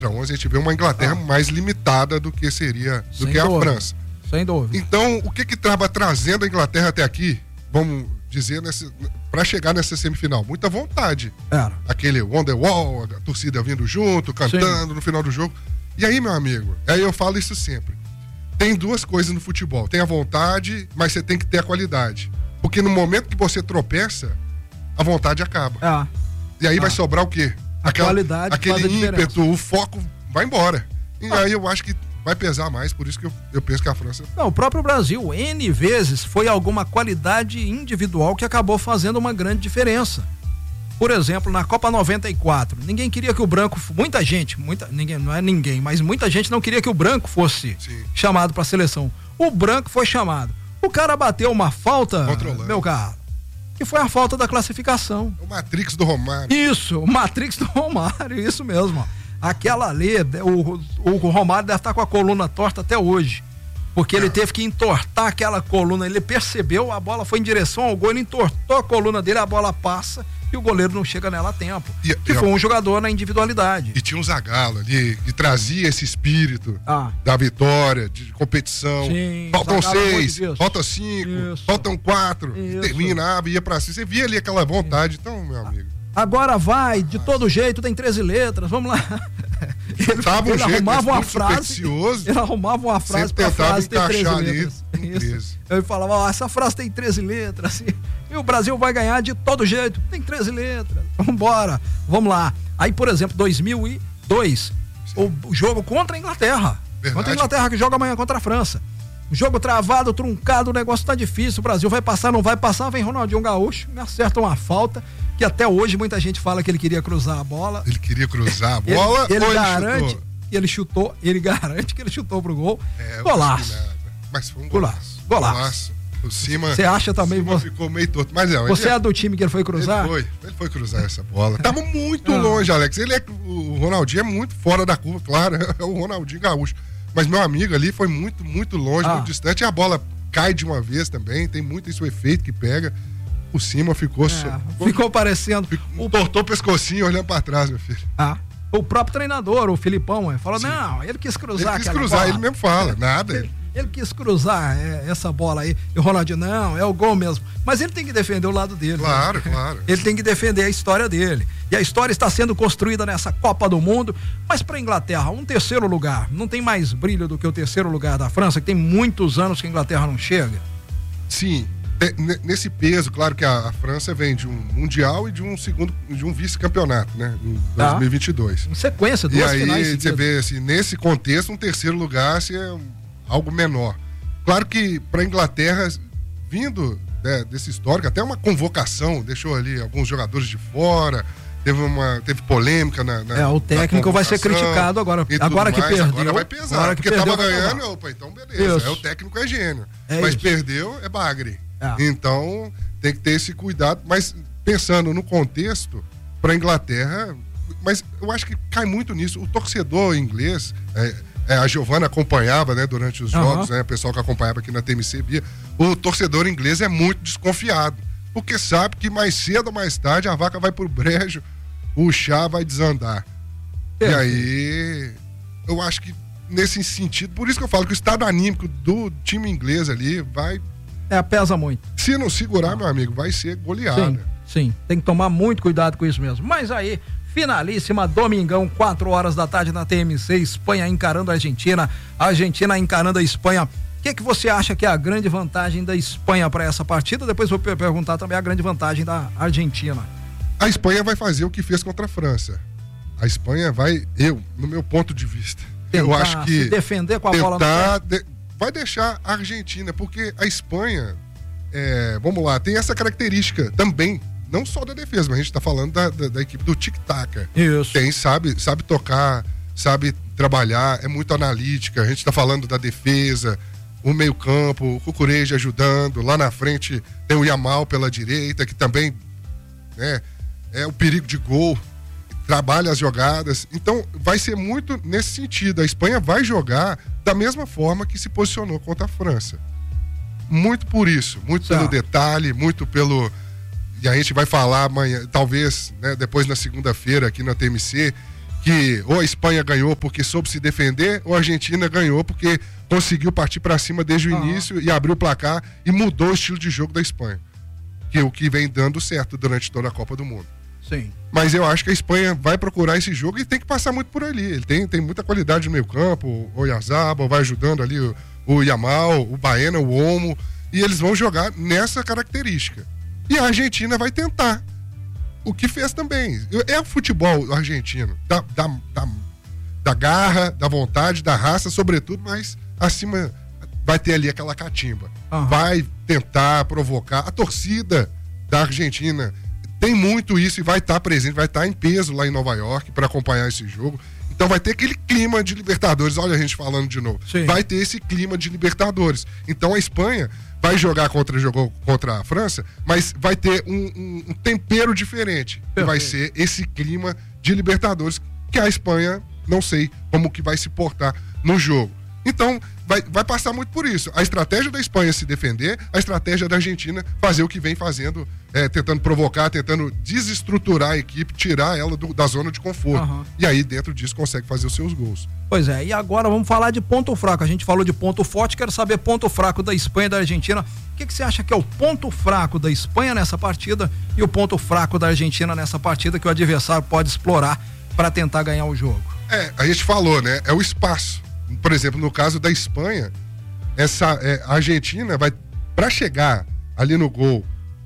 11 a gente vê uma Inglaterra mais limitada do que seria, do que a França. Sem dúvida. Então, o que estava trazendo a Inglaterra até aqui, vamos dizer, para chegar nessa semifinal? Muita vontade. Era. Aquele Wonderwall, a torcida vindo junto, cantando no final do jogo. E aí, meu amigo, aí eu falo isso sempre. Tem duas coisas no futebol. Tem a vontade, mas você tem que ter a qualidade. Porque no momento que você tropeça, a vontade acaba. E aí vai sobrar o quê? A qualidade, aquele ímpeto, o foco vai embora. E aí eu acho que vai pesar mais, por isso que eu penso que a França... Não, o próprio Brasil, N vezes, foi alguma qualidade individual que acabou fazendo uma grande diferença. Por exemplo, na Copa 94, ninguém queria que o branco... não é ninguém, mas muita gente não queria que o branco fosse chamado para a seleção. O branco foi chamado. O cara bateu uma falta, meu caro, que foi a falta da classificação. O Matrix do Romário. Isso, o Matrix do Romário, isso mesmo. Aquela ali, o Romário deve estar com a coluna torta até hoje. Porque ele teve que entortar aquela coluna. Ele percebeu, a bola foi em direção ao gol, ele entortou a coluna dele, a bola passa e o goleiro não chega nela a tempo. Que foi um jogador na individualidade. E tinha um Zagallo ali, que trazia esse espírito da vitória, de competição. Sim, faltam 6, faltam 5, faltam 4, terminava, ia pra cima. Você via ali aquela vontade. Então, meu amigo. Agora vai, de todo jeito, tem 13 letras, vamos lá. Ele arrumava uma frase. Ele arrumava uma frase pra frase ter 13 letras. Isso. Ele falava, essa frase tem 13 letras, assim, e o Brasil vai ganhar de todo jeito, tem 13 letras, vambora, vamos lá. Aí, por exemplo, 2002, o jogo contra a Inglaterra. Verdade. Contra a Inglaterra, que joga amanhã contra a França. O jogo travado, truncado, o negócio tá difícil, o Brasil vai passar, não vai passar, vem Ronaldinho Gaúcho, me acerta uma falta, que até hoje muita gente fala que ele queria cruzar a bola. Ele queria cruzar a bola ele garante que ele chutou, ele garante que ele chutou pro gol. Golaço. Mas foi um golaço. Por cima. Você acha também? Ficou meio torto. Mas você é do time que ele foi cruzar? Ele foi cruzar essa bola. Tava muito longe, Alex. O Ronaldinho é muito fora da curva, claro. É o Ronaldinho Gaúcho. Mas meu amigo ali foi muito, muito longe, muito distante. E a bola cai de uma vez também. Tem muito esse efeito que pega. Por cima ficou parecendo. Tortou o pescocinho olhando pra trás, meu filho. O próprio treinador, o Filipão, falou: não, ele quis cruzar. Ele quis cruzar, ele mesmo fala, nada. Ele quis cruzar essa bola aí. E o Ronaldinho, não, é o gol mesmo. Mas ele tem que defender o lado dele. Claro, né? claro. Ele tem que defender a história dele. E a história está sendo construída nessa Copa do Mundo. Mas para a Inglaterra, um terceiro lugar. Não tem mais brilho do que o terceiro lugar da França, que tem muitos anos que a Inglaterra não chega. Sim. Nesse peso, claro que a França vem de um mundial e de um vice-campeonato, né? Em 2022. Em sequência, duas finais. E aí você vê, assim, nesse contexto, um terceiro lugar assim, é algo menor. Claro que para a Inglaterra, vindo desse histórico, até uma convocação, deixou ali alguns jogadores de fora, teve polêmica o técnico vai ser criticado agora. Agora que perdeu. Agora vai pesar. Porque tava ganhando, então beleza. O técnico é gênio. Mas perdeu, é bagre. Então, tem que ter esse cuidado. Mas pensando no contexto, para a Inglaterra, mas eu acho que cai muito nisso. O torcedor inglês, a Giovana acompanhava, né, durante os jogos, né, o pessoal que acompanhava aqui na TMC via, o torcedor inglês é muito desconfiado, porque sabe que mais cedo ou mais tarde a vaca vai pro brejo, o chá vai desandar. E aí, eu acho que nesse sentido, por isso que eu falo que o estado anímico do time inglês ali vai... pesa muito. Se não segurar, meu amigo, vai ser goleada. Sim, tem que tomar muito cuidado com isso mesmo. Mas aí, finalíssima, domingão, 4 horas da tarde na TMC, Espanha encarando a Argentina encarando a Espanha. O que você acha que é a grande vantagem da Espanha para essa partida? Depois vou perguntar também a grande vantagem da Argentina. A Espanha vai fazer o que fez contra a França. A Espanha vai, no meu ponto de vista, eu acho que se defender com a bola no pé. Vai deixar a Argentina, porque a Espanha, vamos lá, tem essa característica também, não só da defesa, mas a gente está falando da equipe do tic-tac. Isso. Sabe tocar, sabe trabalhar, é muito analítica. A gente está falando da defesa, o meio-campo, o Cucurella ajudando. Lá na frente tem o Yamal pela direita, que também é o perigo de gol, trabalha as jogadas. Então, vai ser muito nesse sentido. A Espanha vai jogar da mesma forma que se posicionou contra a França. Muito por isso, muito pelo detalhe, muito pelo... E a gente vai falar amanhã, talvez, né, depois na segunda-feira aqui na TMC, que ou a Espanha ganhou porque soube se defender, ou a Argentina ganhou porque conseguiu partir para cima desde o início e abriu o placar e mudou o estilo de jogo da Espanha, que é o que vem dando certo durante toda a Copa do Mundo. Sim. Mas eu acho que a Espanha vai procurar esse jogo e tem que passar muito por ali. Ele tem muita qualidade no meio campo, o Oyarzabal vai ajudando ali o Yamal, o Baena, o Olmo, e eles vão jogar nessa característica. E a Argentina vai tentar. O que fez também. É o futebol argentino. Da garra, da vontade, da raça, sobretudo, mas acima vai ter ali aquela catimba. Vai tentar provocar. A torcida da Argentina tem muito isso e vai estar presente, vai estar em peso lá em Nova York para acompanhar esse jogo. Então vai ter aquele clima de Libertadores. Olha a gente falando de novo. Sim. Vai ter esse clima de Libertadores. Então a Espanha jogou contra a França, mas vai ter um tempero diferente. Que vai ser esse clima de Libertadores, que a Espanha, não sei como que vai se portar no jogo. Então, vai passar muito por isso. A estratégia da Espanha se defender, a estratégia da Argentina fazer o que vem fazendo, tentando provocar, tentando desestruturar a equipe, tirar ela da zona de conforto. E aí, dentro disso, consegue fazer os seus gols. Pois é, e agora vamos falar de ponto fraco. A gente falou de ponto forte, quero saber ponto fraco da Espanha e da Argentina. O que você acha que é o ponto fraco da Espanha nessa partida e o ponto fraco da Argentina nessa partida que o adversário pode explorar para tentar ganhar o jogo? A gente falou, né? É o espaço. Por exemplo, no caso da Espanha, a Argentina vai, para chegar ali no gol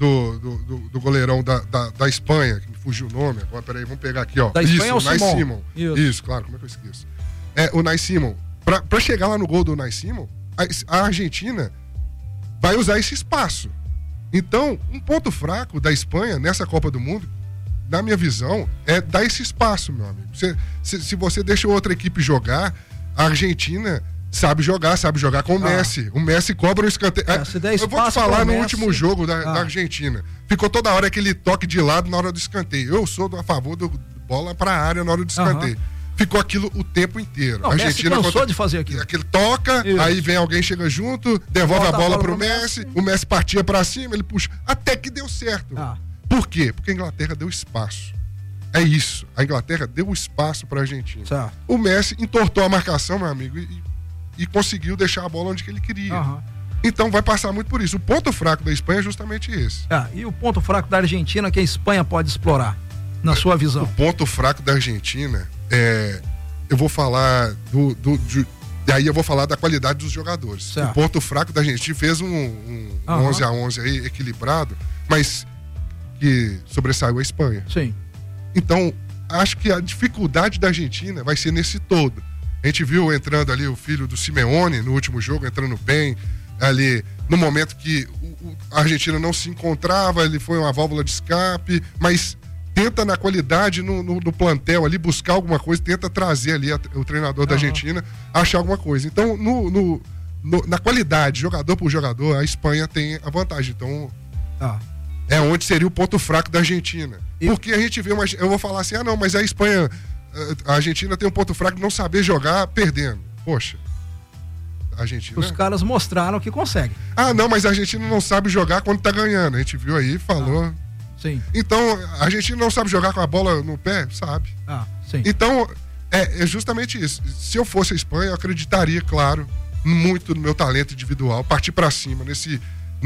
do goleirão da Espanha, que me fugiu o nome, agora peraí, vamos pegar aqui, ó. Da Espanha é o Nai Simon. Isso, claro, como é que eu esqueço? O Nai Simon. Para chegar lá no gol do Nai Simon, a Argentina vai usar esse espaço. Então, um ponto fraco da Espanha nessa Copa do Mundo, na minha visão, é dar esse espaço, meu amigo. Se você deixa outra equipe jogar, a Argentina sabe jogar com o Messi. O Messi cobra o escanteio. Eu vou te falar no último jogo da Argentina. Ficou toda hora aquele toque de lado na hora do escanteio. Eu sou a favor do bola para a área na hora do escanteio. Ficou aquilo o tempo inteiro. Não, a Argentina cansou de fazer aquilo. Aquele toca, aí vem alguém, chega junto, devolve a bola pro Messi, o Messi partia para cima, ele puxa. Até que deu certo. Por quê? Porque a Inglaterra deu espaço. É isso. A Inglaterra deu espaço para a Argentina. Certo. O Messi entortou a marcação, meu amigo, e conseguiu deixar a bola onde que ele queria. Então vai passar muito por isso. O ponto fraco da Espanha é justamente esse. E o ponto fraco da Argentina que a Espanha pode explorar, na sua visão? O ponto fraco da Argentina eu vou falar e aí eu vou falar da qualidade dos jogadores. Certo. O ponto fraco da Argentina fez um 11-11 aí equilibrado, mas que sobressaiu a Espanha. Sim. Então, acho que a dificuldade da Argentina vai ser nesse todo. A gente viu entrando ali o filho do Simeone no último jogo, entrando bem, ali no momento que a Argentina não se encontrava, ele foi uma válvula de escape, mas tenta na qualidade, no plantel ali, buscar alguma coisa, tenta trazer ali o treinador da Argentina, achar alguma coisa. Então, na qualidade, jogador por jogador, a Espanha tem a vantagem. Então, é onde seria o ponto fraco da Argentina. Porque a gente vê, eu vou falar assim, não, mas a Espanha, a Argentina tem um ponto fraco de não saber jogar perdendo. Poxa, a Argentina... Os caras mostraram que conseguem. Não, mas a Argentina não sabe jogar quando tá ganhando. A gente viu aí, falou... Sim. Então, a Argentina não sabe jogar com a bola no pé? Sabe. Sim. Então, é justamente isso. Se eu fosse a Espanha, eu acreditaria, claro, muito no meu talento individual, partir para cima nesse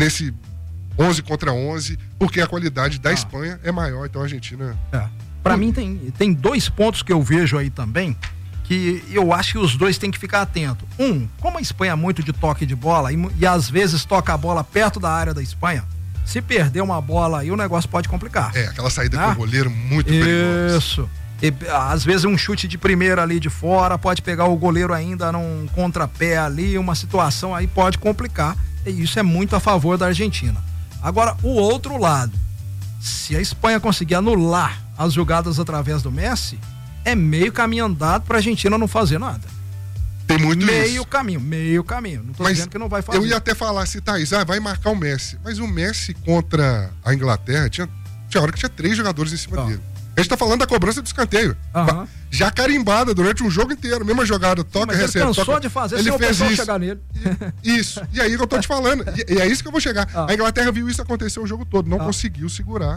11 contra 11, porque a qualidade da Espanha é maior, então a Argentina... Para mim tem dois pontos que eu vejo aí também, que eu acho que os dois têm que ficar atentos. Como a Espanha é muito de toque de bola e às vezes toca a bola perto da área da Espanha, se perder uma bola aí o negócio pode complicar. Aquela saída com o goleiro muito perigosa. Isso. E, às vezes um chute de primeira ali de fora pode pegar o goleiro ainda num contrapé ali, uma situação aí pode complicar, e isso é muito a favor da Argentina. Agora, o outro lado, se a Espanha conseguir anular as jogadas através do Messi, é meio caminho andado para a Argentina não fazer nada. Tem muito meio caminho. Não tô dizendo que não vai fazer. Eu ia até falar assim, Thaís, vai marcar o Messi. Mas o Messi contra a Inglaterra, tinha hora que tinha 3 jogadores em cima dele. A gente tá falando da cobrança do escanteio. Já carimbada durante um jogo inteiro. Mesma jogada, toca, recebe. Ele cansou de fazer, ele fez isso. Chegar nele. Isso. E aí que eu tô te falando. E é isso que eu vou chegar. A Inglaterra viu isso acontecer o jogo todo. Não conseguiu segurar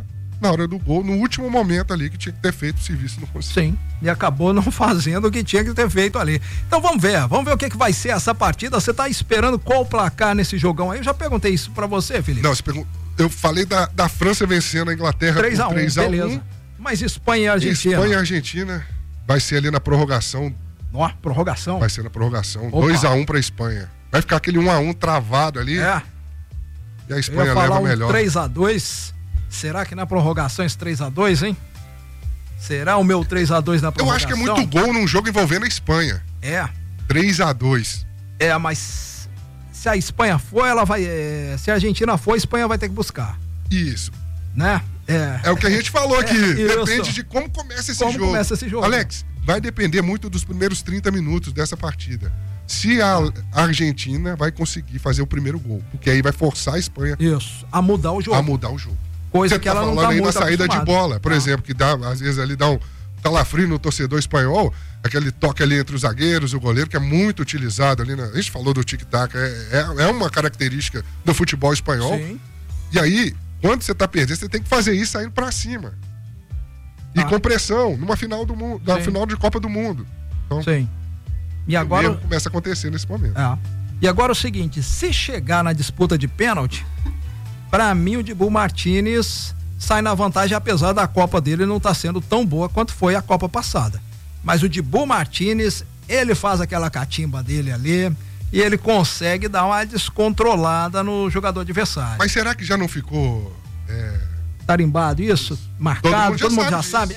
na hora do gol, no último momento ali, que tinha que ter feito o serviço, não conseguiu. Sim, e acabou não fazendo o que tinha que ter feito ali. Então vamos ver o que vai ser essa partida. Você tá esperando qual placar nesse jogão aí? Eu já perguntei isso pra você, Felipe. Não, eu falei da França vencendo a Inglaterra 3-1, beleza. Mas Espanha e Argentina? Espanha e Argentina vai ser ali na prorrogação. Ó, prorrogação? Vai ser na prorrogação. 2-1 pra Espanha. Vai ficar aquele 1-1 travado ali. É. E a Espanha leva melhor. 3-2. Será que na prorrogação esse 3-2, hein? Será o meu 3-2 na prorrogação? Eu acho que é muito gol num jogo envolvendo a Espanha. É. 3-2. É, mas se a Espanha for, ela vai. Se a Argentina for, a Espanha vai ter que buscar. Isso. Né? É o que a gente falou aqui. Depende de como começa esse jogo. Alex, vai depender muito dos primeiros 30 minutos dessa partida. Se a Argentina vai conseguir fazer o primeiro gol, porque aí vai forçar a Espanha a mudar o jogo. Coisa que ela não tá muito acostumada. Você tá falando aí da saída de bola, por exemplo, que dá, às vezes ali dá um calafrio no torcedor espanhol, aquele toque ali entre os zagueiros e o goleiro, que é muito utilizado ali, a gente falou do tic-tac, é uma característica do futebol espanhol. Sim. E aí, quando você tá perdendo, você tem que fazer isso saindo pra cima. E com pressão, numa final do mundo, na final de Copa do Mundo. Então, sim. E agora começa a acontecer nesse momento. E agora é o seguinte, se chegar na disputa de pênalti, pra mim o Dibu Martínez sai na vantagem, apesar da Copa dele não estar sendo tão boa quanto foi a Copa passada. Mas o Dibu Martínez, ele faz aquela catimba dele ali e ele consegue dar uma descontrolada no jogador adversário. Mas será que já não ficou tarimbado isso? Marcado? Todo mundo já sabe?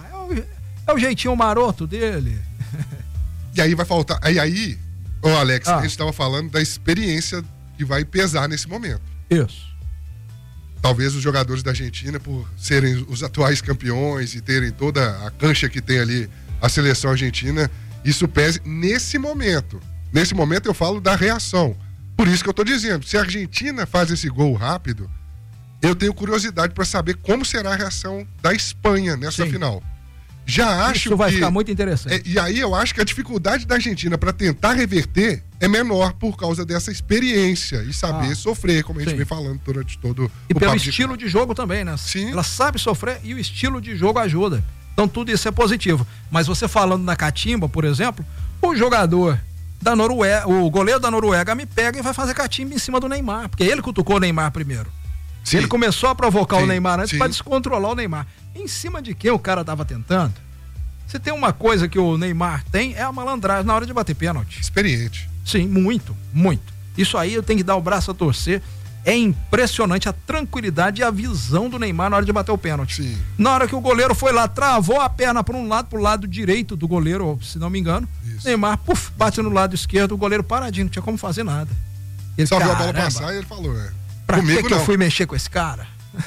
É o jeitinho maroto dele. E aí vai faltar. Aí, Alex, a gente estava falando da experiência que vai pesar nesse momento. Isso. Talvez os jogadores da Argentina, por serem os atuais campeões e terem toda a cancha que tem ali a seleção argentina, isso pese nesse momento. Nesse momento eu falo da reação. Por isso que eu tô dizendo, se a Argentina faz esse gol rápido, eu tenho curiosidade para saber como será a reação da Espanha nessa final. Já acho isso vai ficar muito interessante. E aí eu acho que a dificuldade da Argentina para tentar reverter é menor por causa dessa experiência e saber sofrer, como a gente vem falando durante todo o E pelo estilo de jogo também, né? Sim. Ela sabe sofrer e o estilo de jogo ajuda. Então tudo isso é positivo. Mas você falando na catimba, por exemplo, o jogador da Noruega, o goleiro da Noruega me pega e vai fazer catimba em cima do Neymar, porque ele cutucou o Neymar primeiro. Sim. Ele começou a provocar o Neymar antes para descontrolar o Neymar. Em cima de quem o cara tava tentando? Se tem uma coisa que o Neymar tem, é a malandragem na hora de bater pênalti. Experiente. Sim, muito, muito. Isso aí eu tenho que dar o braço a torcer. É impressionante a tranquilidade e a visão do Neymar na hora de bater o pênalti. Sim. Na hora que o goleiro foi lá, travou a perna para um lado, pro lado direito do goleiro, se não me engano. Isso. Neymar, bate no lado esquerdo, o goleiro paradinho, não tinha como fazer nada. Ele só viu a bola passar e ele falou, pra que eu fui mexer com esse cara?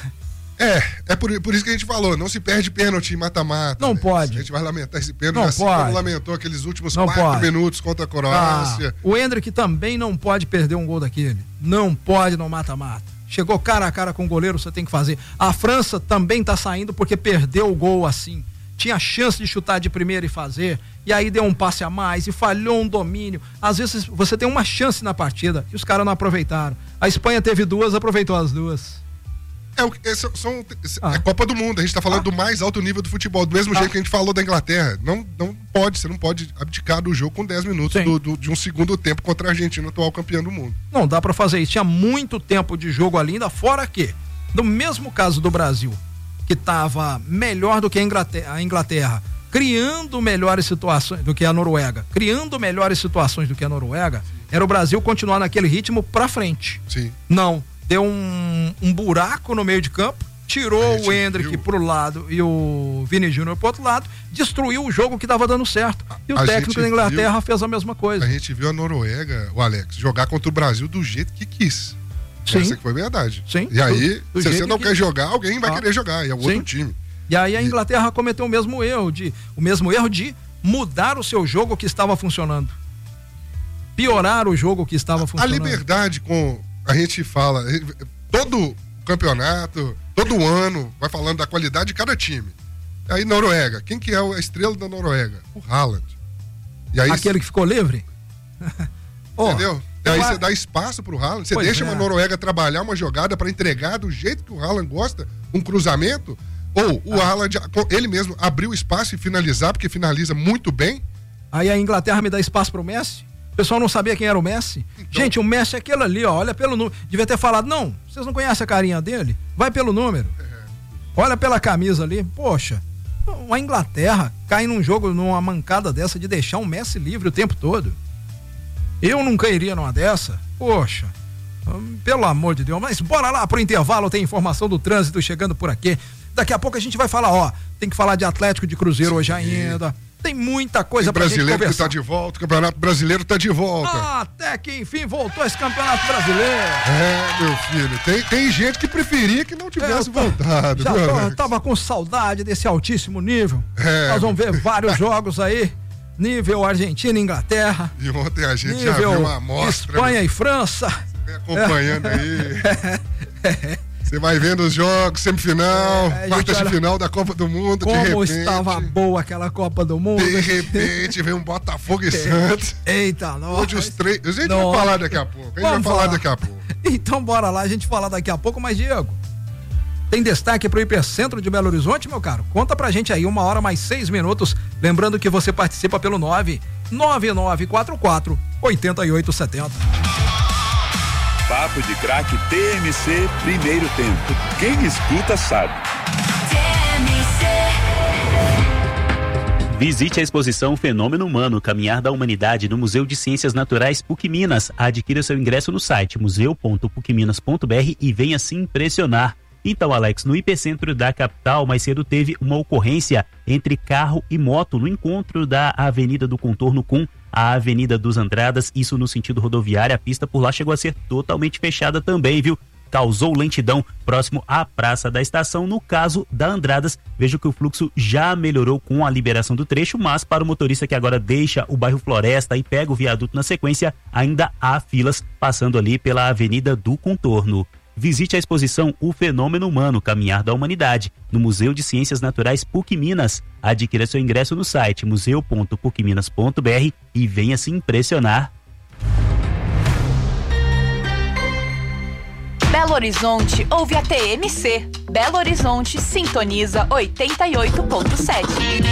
É por isso que a gente falou, não se perde pênalti em mata-mata. Não pode. A gente vai lamentar esse pênalti, assim como lamentou aqueles últimos 4 minutos contra a Croácia. O Endrick também não pode perder um gol daquele. Não pode no mata-mata. Chegou cara a cara com o goleiro, você tem que fazer. A França também tá saindo porque perdeu o gol assim. Tinha chance de chutar de primeira e fazer, e aí deu um passe a mais e falhou um domínio. Às vezes você tem uma chance na partida e os caras não aproveitaram. A Espanha teve 2, aproveitou as 2. É Copa do Mundo, a gente tá falando do mais alto nível do futebol, do mesmo jeito que a gente falou da Inglaterra. Você não pode abdicar do jogo com 10 minutos de um segundo tempo contra a Argentina, atual campeã do mundo. Não dá pra fazer isso, tinha muito tempo de jogo ali, ainda fora que, no mesmo caso do Brasil, que tava melhor do que a Inglaterra, criando melhores situações do que a Noruega, era o Brasil continuar naquele ritmo pra frente. Sim. Não. Deu um buraco no meio de campo, tirou o Endrick pro lado e o Vini Júnior pro outro lado, destruiu o jogo que tava dando certo. E o técnico da Inglaterra fez a mesma coisa. A gente viu a Noruega, o Alex, jogar contra o Brasil do jeito que quis. Sim. Essa que foi verdade. Sim. E aí, se você não quer jogar, alguém vai querer jogar, e é o outro time. E aí a Inglaterra cometeu o mesmo erro de mudar o seu jogo que estava funcionando. Piorar o jogo que estava funcionando. A liberdade com... A gente fala, todo campeonato, todo ano, vai falando da qualidade de cada time. Aí Noruega, quem que é a estrela da Noruega? O Haaland. E aí, aquele que ficou livre? Entendeu? Aí você dá espaço pro Haaland, você deixa uma Noruega trabalhar uma jogada para entregar do jeito que o Haaland gosta, um cruzamento, ou o Haaland, ele mesmo, abriu espaço e finalizar, porque finaliza muito bem. Aí a Inglaterra me dá espaço pro Messi? O pessoal não sabia quem era o Messi? Então... Gente, o Messi é aquele ali, ó, olha pelo número. Devia ter falado, não, vocês não conhecem a carinha dele? Vai pelo número. Olha pela camisa ali, poxa. A Inglaterra cai num jogo, numa mancada dessa de deixar o Messi livre o tempo todo. Eu nunca iria numa dessa. Poxa, pelo amor de Deus. Mas bora lá pro intervalo, tem informação do trânsito chegando por aqui. Daqui a pouco a gente vai falar, ó, tem que falar de Atlético de Cruzeiro hoje ainda. Tem muita coisa pra gente conversar. Brasileiro que tá de volta, o Campeonato Brasileiro tá de volta. Até que enfim voltou esse Campeonato Brasileiro. Meu filho, tem gente que preferia que não tivesse voltado. Tava com saudade desse altíssimo nível. Nós vamos ver vários jogos aí, nível Argentina e Inglaterra. E ontem a gente já viu uma amostra. Espanha e França. Você acompanhando aí. Você vai vendo os jogos, semifinal, quartas de final da Copa do Mundo, de repente... Como estava boa aquela Copa do Mundo. De repente vem um Botafogo e Santos. Eita, nossa. Onde os três... A gente vai falar daqui a pouco. Então bora lá, a gente falar daqui a pouco, mas Diego, tem destaque pro Hipercentro de Belo Horizonte, meu caro? Conta pra gente aí, 1h mais 6 minutos. Lembrando que você participa pelo 99944-8870. Papo de Craque TMC, primeiro tempo. Quem escuta sabe. Visite a exposição Fenômeno Humano, Caminhar da Humanidade no Museu de Ciências Naturais PUC Minas. Adquira seu ingresso no site museu.pucminas.br e venha se impressionar. Então, Alex, no Hipercentro da capital, mais cedo teve uma ocorrência entre carro e moto no encontro da Avenida do Contorno com a Avenida dos Andradas, isso no sentido rodoviário. A pista por lá chegou a ser totalmente fechada também, viu? Causou lentidão próximo à Praça da Estação. No caso da Andradas, vejo que o fluxo já melhorou com a liberação do trecho, mas para o motorista que agora deixa o bairro Floresta e pega o viaduto na sequência, ainda há filas passando ali pela Avenida do Contorno. Visite a exposição O Fenômeno Humano, Caminhar da Humanidade, no Museu de Ciências Naturais PUC Minas. Adquira seu ingresso no site museu.pucminas.br e venha se impressionar. Belo Horizonte ouve a TMC. Belo Horizonte sintoniza 88.7.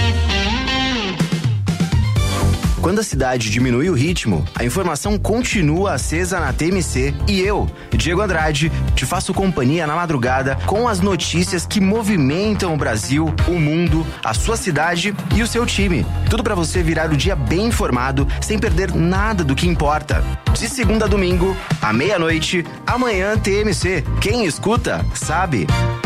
Quando a cidade diminui o ritmo, a informação continua acesa na TMC e eu, Diego Andrade, te faço companhia na madrugada com as notícias que movimentam o Brasil, o mundo, a sua cidade e o seu time. Tudo pra você virar o dia bem informado, sem perder nada do que importa. De segunda a domingo, à meia-noite, amanhã TMC. Quem escuta, sabe.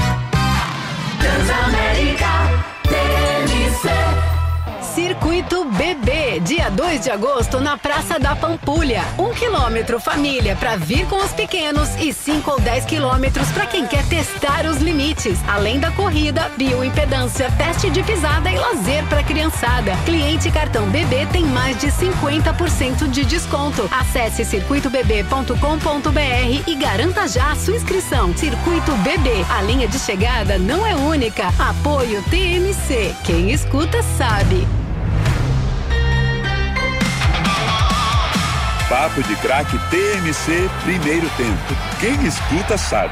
Transamérica TMC. Circuito BB, dia 2 de agosto na Praça da Pampulha. 1 quilômetro família para vir com os pequenos e 5 ou 10 quilômetros para quem quer testar os limites. Além da corrida, bioimpedância, teste de pisada e lazer para criançada. Cliente cartão BB tem mais de 50% de desconto. Acesse circuitobb.com.br e garanta já a sua inscrição. Circuito BB, a linha de chegada não é única. Apoio TMC. Quem escuta sabe. Papo de Craque TMC, primeiro tempo. Quem escuta sabe.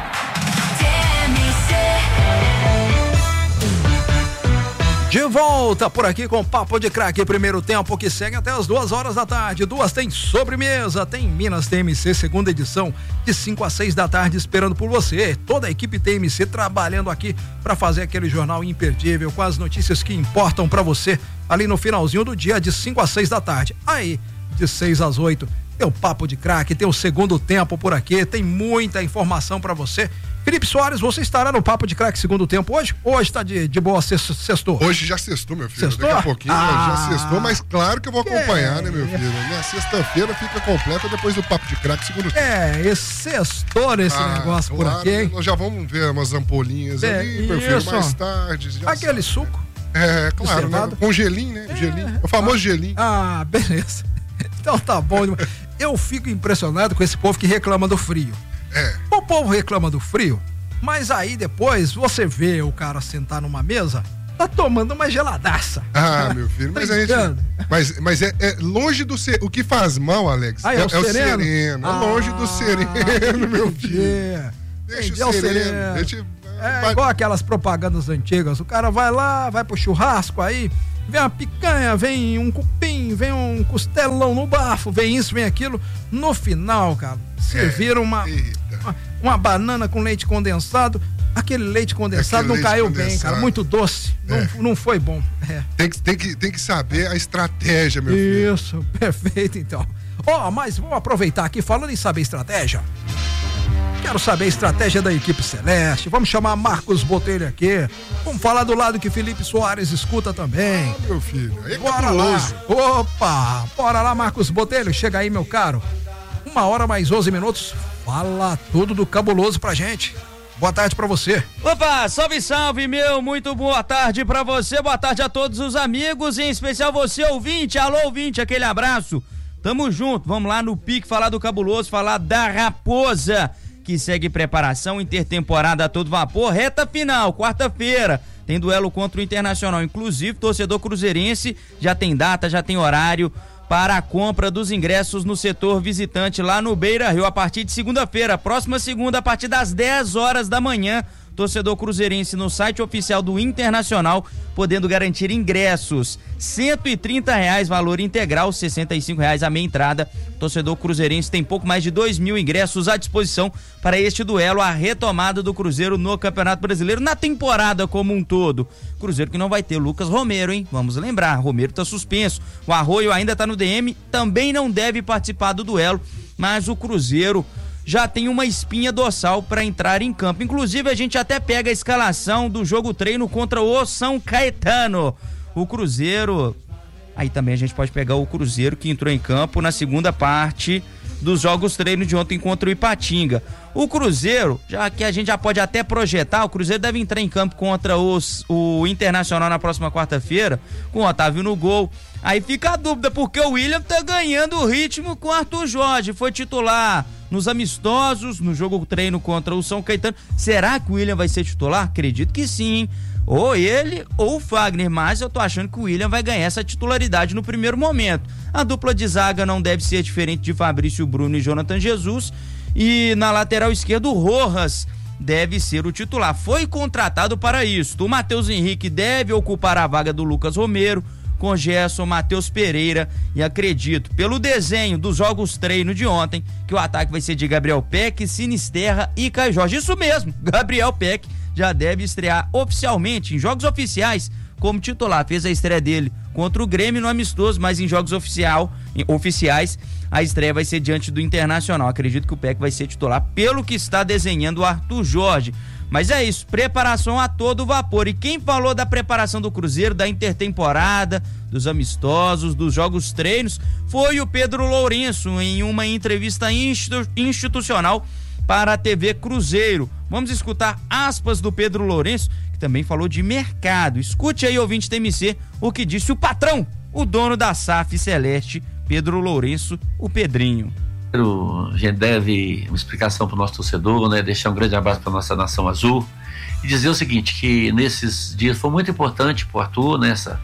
De volta por aqui com Papo de Craque, primeiro tempo, que segue até as 2h da tarde. 2 tem sobremesa, tem Minas TMC, segunda edição, de 5 às 6 da tarde, esperando por você. Toda a equipe TMC trabalhando aqui para fazer aquele jornal imperdível, com as notícias que importam para você, ali no finalzinho do dia, de 5 às 6 da tarde. Aí, de 6 às 8, tem o Papo de Craque, tem o segundo tempo por aqui, tem muita informação para você. Felipe Soares, você estará no Papo de Craque segundo tempo hoje? Hoje tá de boa, sextou? Hoje já sextou, meu filho. Sextou? Daqui a pouquinho já sextou, mas claro que eu vou acompanhar, né, meu filho? Minha sexta-feira fica completa depois do Papo de Craque segundo tempo. Esse sextou nesse negócio por aqui, hein? Nós já vamos ver umas ampolinhas ali, meu filho, mais tarde. Aquele suco? Claro, né? Com gelinho, né? Gelinho. O famoso gelinho. Beleza. Então tá bom. Eu fico impressionado com esse povo que reclama do frio. O povo reclama do frio, mas aí depois você vê o cara sentar numa mesa, tá tomando uma geladaça. Ah, meu filho, mas a gente... Mas é longe do ser... O que faz mal, Alex, é o sereno. É longe do sereno, meu filho. Deixa o sereno. Igual aquelas propagandas antigas. O cara vai lá, vai pro churrasco aí, vem uma picanha, vem um cupim, vem um costelão no bafo, vem isso, vem aquilo. No final, cara, serviram uma banana com leite condensado. Aquele leite condensado não caiu bem, cara. Muito doce. Não foi bom. Tem que saber a estratégia, meu filho. Isso, perfeito, então. Mas vamos aproveitar aqui, falando em saber estratégia. Quero saber a estratégia da equipe celeste. Vamos chamar Marcos Botelho aqui. Vamos falar do lado que Felipe Soares escuta também. Meu filho, aí bora lá. Opa, bora lá, Marcos Botelho. Chega aí, meu caro. 1h mais 11 minutos. Fala tudo do Cabuloso pra gente. Boa tarde pra você. Opa, salve, meu, muito boa tarde pra você, boa tarde a todos os amigos, em especial você, ouvinte, alô, ouvinte, aquele abraço, tamo junto, vamos lá no pique, falar do Cabuloso, falar da Raposa, que segue preparação, intertemporada a todo vapor, reta final, quarta-feira, tem duelo contra o Internacional, inclusive, torcedor cruzeirense, já tem data, já tem horário, para a compra dos ingressos no setor visitante lá no Beira-Rio a partir de segunda-feira, próxima segunda, a partir das 10 horas da manhã, torcedor cruzeirense no site oficial do Internacional, podendo garantir ingressos, R$130 valor integral, R$65 a meia entrada. Torcedor cruzeirense tem pouco mais de 2.000 ingressos à disposição para este duelo, a retomada do Cruzeiro no Campeonato Brasileiro, na temporada como um todo. Cruzeiro que não vai ter o Lucas Romero, hein? Vamos lembrar, Romero tá suspenso, o Arroio ainda tá no DM, também não deve participar do duelo, mas o Cruzeiro já tem uma espinha dorsal para entrar em campo. Inclusive, a gente até pega a escalação do jogo treino contra o São Caetano. O Cruzeiro... Aí também a gente pode pegar o Cruzeiro que entrou em campo na segunda parte dos jogos treino de ontem contra o Ipatinga. O Cruzeiro, já que a gente já pode até projetar, o Cruzeiro deve entrar em campo contra o Internacional na próxima quarta-feira, com o Otávio no gol. Aí fica a dúvida, porque o William tá ganhando o ritmo com o Arthur Jorge, foi titular nos amistosos, no jogo treino contra o São Caetano. Será que o William vai ser titular? Acredito que sim, hein? Ou ele ou o Fagner, mas eu tô achando que o William vai ganhar essa titularidade no primeiro momento. A dupla de zaga não deve ser diferente de Fabrício Bruno e Jonathan Jesus, e na lateral esquerda o Rojas deve ser o titular, foi contratado para isso. O Matheus Henrique deve ocupar a vaga do Lucas Romero, com Gerson, Matheus Pereira, e acredito, pelo desenho dos jogos treino de ontem, que o ataque vai ser de Gabriel Peck, Sinisterra e Caio Jorge. Isso mesmo, Gabriel Peck já deve estrear oficialmente em jogos oficiais como titular. Fez a estreia dele contra o Grêmio no amistoso, mas em jogos oficiais a estreia vai ser diante do Internacional. Acredito que o Peck vai ser titular pelo que está desenhando o Arthur Jorge. Mas é isso, preparação a todo vapor. E quem falou da preparação do Cruzeiro, da intertemporada, dos amistosos, dos jogos treinos, foi o Pedro Lourenço, em uma entrevista institucional para a TV Cruzeiro. Vamos escutar aspas do Pedro Lourenço, que também falou de mercado. Escute aí, ouvinte TMC, o que disse o patrão, o dono da SAF Celeste, Pedro Lourenço, o Pedrinho. A gente deve uma explicação para o nosso torcedor, né? Deixar um grande abraço para a nossa nação azul e dizer o seguinte, que nesses dias foi muito importante para o Arthur,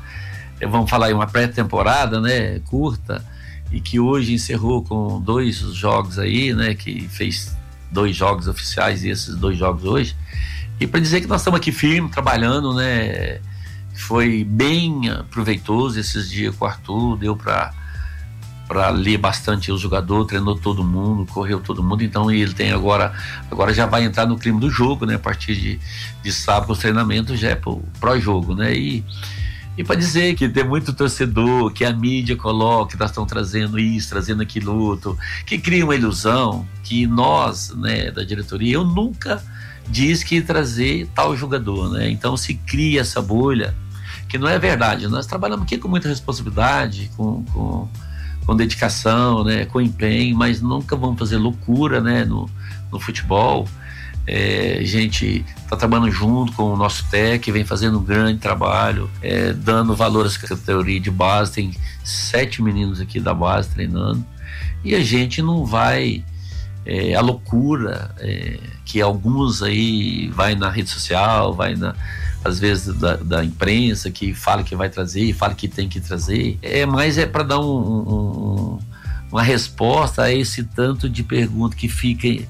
vamos falar aí, uma pré-temporada, né, curta, e que hoje encerrou com 2 jogos aí, né, que fez 2 jogos oficiais e esses 2 jogos hoje, e para dizer que nós estamos aqui firme, trabalhando, né, foi bem proveitoso esses dias com o Arthur, deu para ler bastante o jogador, treinou todo mundo, correu todo mundo, então ele tem agora já vai entrar no clima do jogo, né, a partir de sábado, os treinamentos já é pro pró-jogo, né, e para dizer que tem muito torcedor, que a mídia coloca, que nós estamos trazendo isso, trazendo aquilo outro, que cria uma ilusão, que nós, né, da diretoria, eu nunca disse que ia trazer tal jogador, né, então se cria essa bolha, que não é verdade, nós trabalhamos aqui com muita responsabilidade, com dedicação, né, com empenho, mas nunca vamos fazer loucura, né, no futebol. A gente está trabalhando junto com o nosso técnico, vem fazendo um grande trabalho, dando valor à categoria de base, tem 7 meninos aqui da base treinando, e a gente não vai a loucura que alguns aí vai na rede social, às vezes, da imprensa, que fala que vai trazer, fala que tem que trazer. Mas é para dar uma resposta a esse tanto de pergunta que fica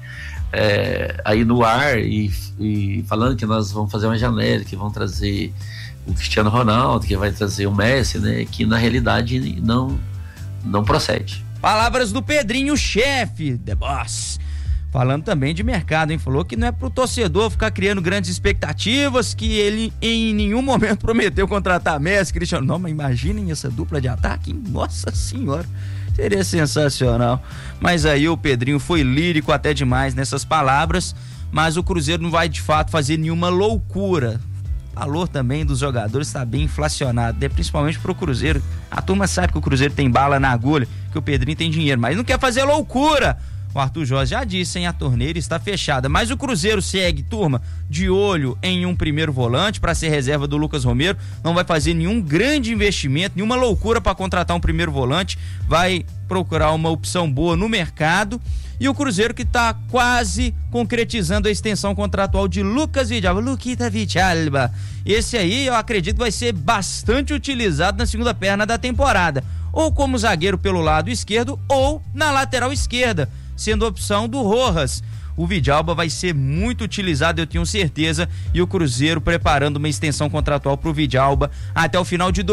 aí no ar e falando que nós vamos fazer uma janela, que vão trazer o Cristiano Ronaldo, que vai trazer o Messi, né? Que na realidade não procede. Palavras do Pedrinho, chefe, The Boss. Falando também de mercado, hein? Falou que não é pro torcedor ficar criando grandes expectativas, que ele em nenhum momento prometeu contratar Messi, Cristiano. Não, mas imaginem essa dupla de ataque, nossa senhora, seria sensacional. Mas aí o Pedrinho foi lírico até demais nessas palavras, mas o Cruzeiro não vai de fato fazer nenhuma loucura. O valor também dos jogadores está bem inflacionado, né? Principalmente pro Cruzeiro. A turma sabe que o Cruzeiro tem bala na agulha, que o Pedrinho tem dinheiro, mas não quer fazer loucura. O Arthur Jorge já disse, hein? A torneira está fechada, mas o Cruzeiro segue, turma, de olho em um primeiro volante para ser reserva do Lucas Romero. Não vai fazer nenhum grande investimento, nenhuma loucura para contratar um primeiro volante. Vai procurar uma opção boa no mercado. E o Cruzeiro que está quase concretizando a extensão contratual de Lucas Vidalba. Luquita Vidalba. Esse aí eu acredito vai ser bastante utilizado na segunda perna da temporada. Ou como zagueiro pelo lado esquerdo ou na lateral esquerda, sendo a opção do Rojas. O Vidalba vai ser muito utilizado, eu tenho certeza, e o Cruzeiro preparando uma extensão contratual pro Vidalba até o final de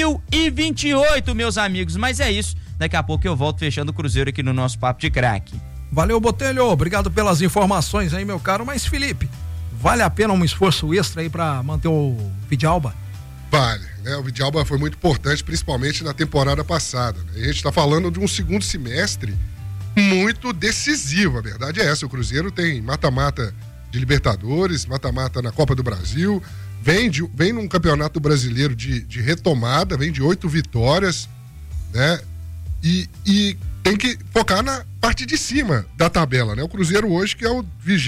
2028, meus amigos. Mas é isso, daqui a pouco eu volto fechando o Cruzeiro aqui no nosso Papo de Craque. Valeu, Botelho, obrigado pelas informações aí, meu caro. Mas, Felipe, vale a pena um esforço extra aí pra manter o Vidalba? Vale, né? O Vidalba foi muito importante, principalmente na temporada passada, né? A gente tá falando de um segundo semestre muito decisivo, a verdade é essa. O Cruzeiro tem mata-mata de Libertadores, mata-mata na Copa do Brasil, vem num campeonato brasileiro de retomada, vem de 8 vitórias, né? E tem que focar na parte de cima da tabela, né? O Cruzeiro hoje que é o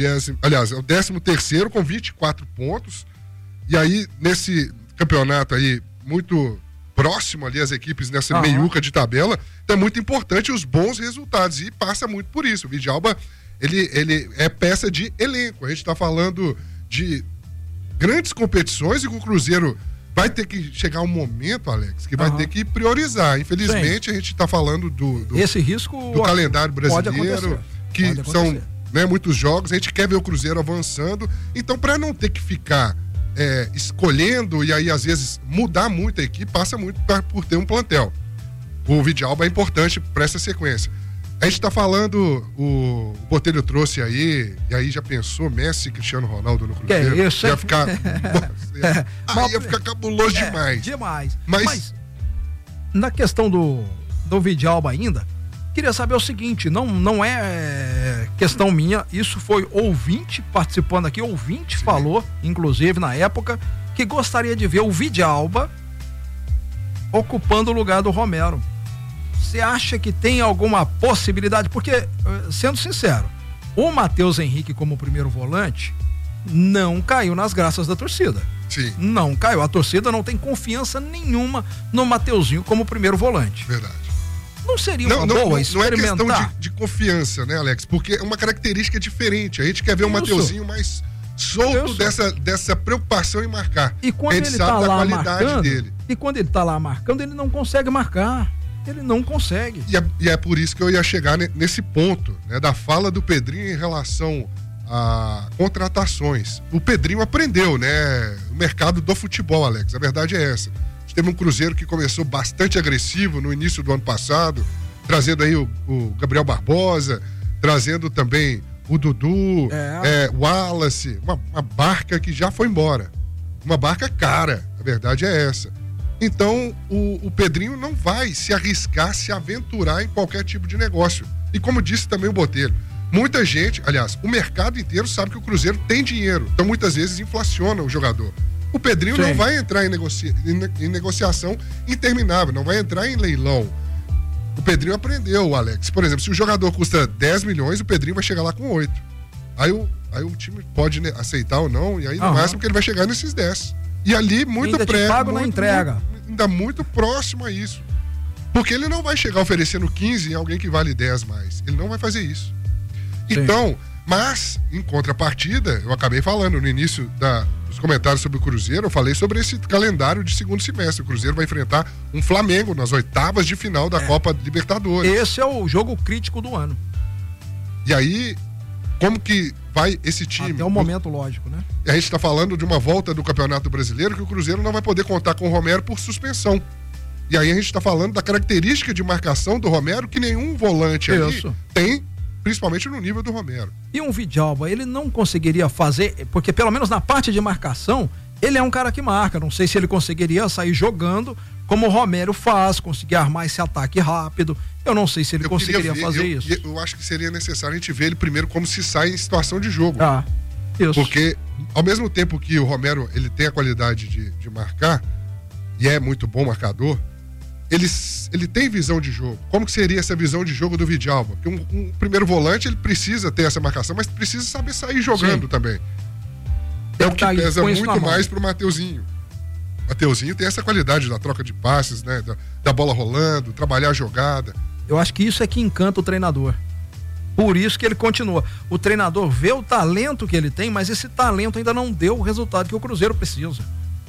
13º com 24 pontos, e aí nesse campeonato aí muito próximo ali as equipes nessa meiuca de tabela, então é muito importante os bons resultados e passa muito por isso. O Vidalba, ele é peça de elenco. A gente está falando de grandes competições e o Cruzeiro vai ter que chegar um momento, Alex, que vai ter que priorizar. Infelizmente, sim, a gente está falando esse risco do calendário brasileiro, que são, né, muitos jogos. A gente quer ver o Cruzeiro avançando. Então, para não ter que ficar escolhendo e aí às vezes mudar muito a equipe, passa muito por ter um plantel. O Vidalba é importante para essa sequência. A gente tá falando, o Botelho trouxe aí, e aí já pensou Messi e Cristiano Ronaldo no Cruzeiro? Que isso? Ia ficar, ia ficar cabuloso demais. Demais. Mas na questão do Vidalba ainda, queria saber o seguinte, não é questão minha, isso foi ouvinte participando aqui, ouvinte, sim, falou, inclusive na época, que gostaria de ver o Vidalba ocupando o lugar do Romero. Você acha que tem alguma possibilidade? Porque, sendo sincero, o Matheus Henrique como primeiro volante não caiu nas graças da torcida. Sim. Não caiu. A torcida não tem confiança nenhuma no Mateuzinho como primeiro volante. Verdade. Não seria uma boa experimentar? Não é questão de confiança, né, Alex? Porque é uma característica diferente. A gente quer ver o Mateuzinho mais solto dessa preocupação em marcar. E quando ele tá lá marcando, ele não consegue marcar. Ele não consegue. E é por isso que eu ia chegar nesse ponto, né, da fala do Pedrinho em relação a contratações. O Pedrinho aprendeu, né, o mercado do futebol, Alex. A verdade é essa. A gente teve um Cruzeiro que começou bastante agressivo no início do ano passado, trazendo aí o Gabriel Barbosa, trazendo também o Dudu, o Wallace, uma barca que já foi embora. Uma barca cara, a verdade é essa. Então, o Pedrinho não vai se arriscar, se aventurar em qualquer tipo de negócio. E como disse também o Botelho, muita gente, aliás, o mercado inteiro sabe que o Cruzeiro tem dinheiro. Então, muitas vezes, inflaciona o jogador. O Pedrinho, sim, não vai entrar em negociação interminável, não vai entrar em leilão. O Pedrinho aprendeu, Alex. Por exemplo, se o jogador custa 10 milhões, o Pedrinho vai chegar lá com 8. Aí o time pode aceitar ou não, e aí no máximo que ele vai chegar nesses 10. E ali muito ainda muito próximo a isso. Porque ele não vai chegar oferecendo 15 em alguém que vale 10 mais. Ele não vai fazer isso. Sim. Então, mas, em contrapartida, eu acabei falando no início dos os comentários sobre o Cruzeiro, eu falei sobre esse calendário de segundo semestre. O Cruzeiro vai enfrentar um Flamengo nas oitavas de final da Copa Libertadores. Esse é o jogo crítico do ano. E aí, como que vai esse time? Até o momento lógico, né? A gente está falando de uma volta do Campeonato Brasileiro que o Cruzeiro não vai poder contar com o Romero por suspensão. E aí a gente está falando da característica de marcação do Romero que nenhum volante ali tem, principalmente no nível do Romero. E um Vidalba, ele não conseguiria fazer, porque pelo menos na parte de marcação, ele é um cara que marca. Não sei se ele conseguiria sair jogando como o Romero faz, conseguir armar esse ataque rápido. Eu não sei se ele conseguiria fazer isso. Eu acho que seria necessário a gente ver ele primeiro como se sai em situação de jogo. Isso. Porque ao mesmo tempo que o Romero ele tem a qualidade de marcar, e é muito bom marcador, ele tem visão de jogo. Como que seria essa visão de jogo do Vidalba? Porque um primeiro volante, ele precisa ter essa marcação, mas precisa saber sair jogando também. É o que pesa muito mais pro Mateuzinho. Mateuzinho tem essa qualidade da troca de passes, né? Da bola rolando, trabalhar a jogada. Eu acho que isso é que encanta o treinador. Por isso que ele continua. O treinador vê o talento que ele tem, mas esse talento ainda não deu o resultado que o Cruzeiro precisa.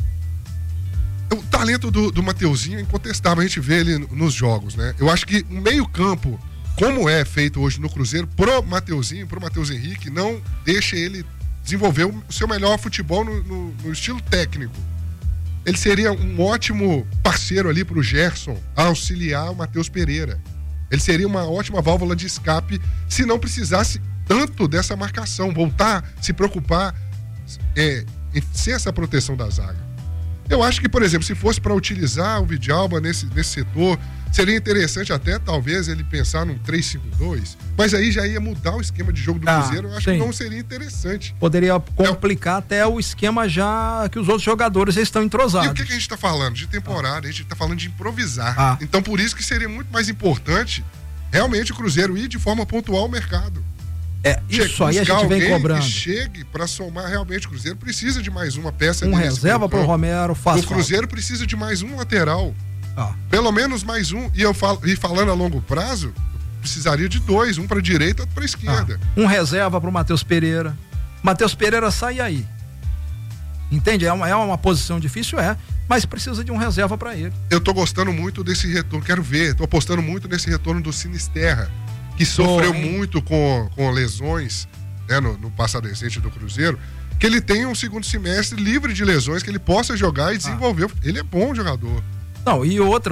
O talento do Mateuzinho é incontestável, a gente vê ele nos jogos, né? Eu acho que o meio-campo, como é feito hoje no Cruzeiro, pro Matheus Henrique, não deixa ele desenvolver o seu melhor futebol no estilo técnico. Ele seria um ótimo parceiro ali pro Gerson auxiliar o Matheus Pereira. Ele seria uma ótima válvula de escape se não precisasse tanto dessa marcação, voltar, se preocupar em ser essa proteção da zaga. Eu acho que, por exemplo, se fosse para utilizar o Vidalba nesse setor, seria interessante até, talvez, ele pensar num 3-5-2, mas aí já ia mudar o esquema de jogo do Cruzeiro, eu acho que não seria interessante. Poderia complicar até o esquema já que os outros jogadores já estão entrosados. E o que a gente está falando? De temporada, a gente está falando de improvisar. Então, por isso que seria muito mais importante, realmente, o Cruzeiro ir de forma pontual ao mercado. Isso aí a gente vem cobrando. Que chegue para somar realmente. O Cruzeiro precisa de mais uma peça. Reserva para o Romero, o Cruzeiro precisa de mais um lateral. Pelo menos mais um. E falando a longo prazo, precisaria de dois, um para a direita e outro para a esquerda. Um reserva para o Matheus Pereira. Matheus Pereira sai aí. Entende? É uma posição difícil, mas precisa de um reserva para ele. Eu tô gostando muito desse retorno, quero ver. Tô apostando muito nesse retorno do Sinisterra, que sofreu muito com lesões, né, no passado recente do Cruzeiro, que ele tenha um segundo semestre livre de lesões, que ele possa jogar e desenvolver. Ele é bom jogador. Não, e outra,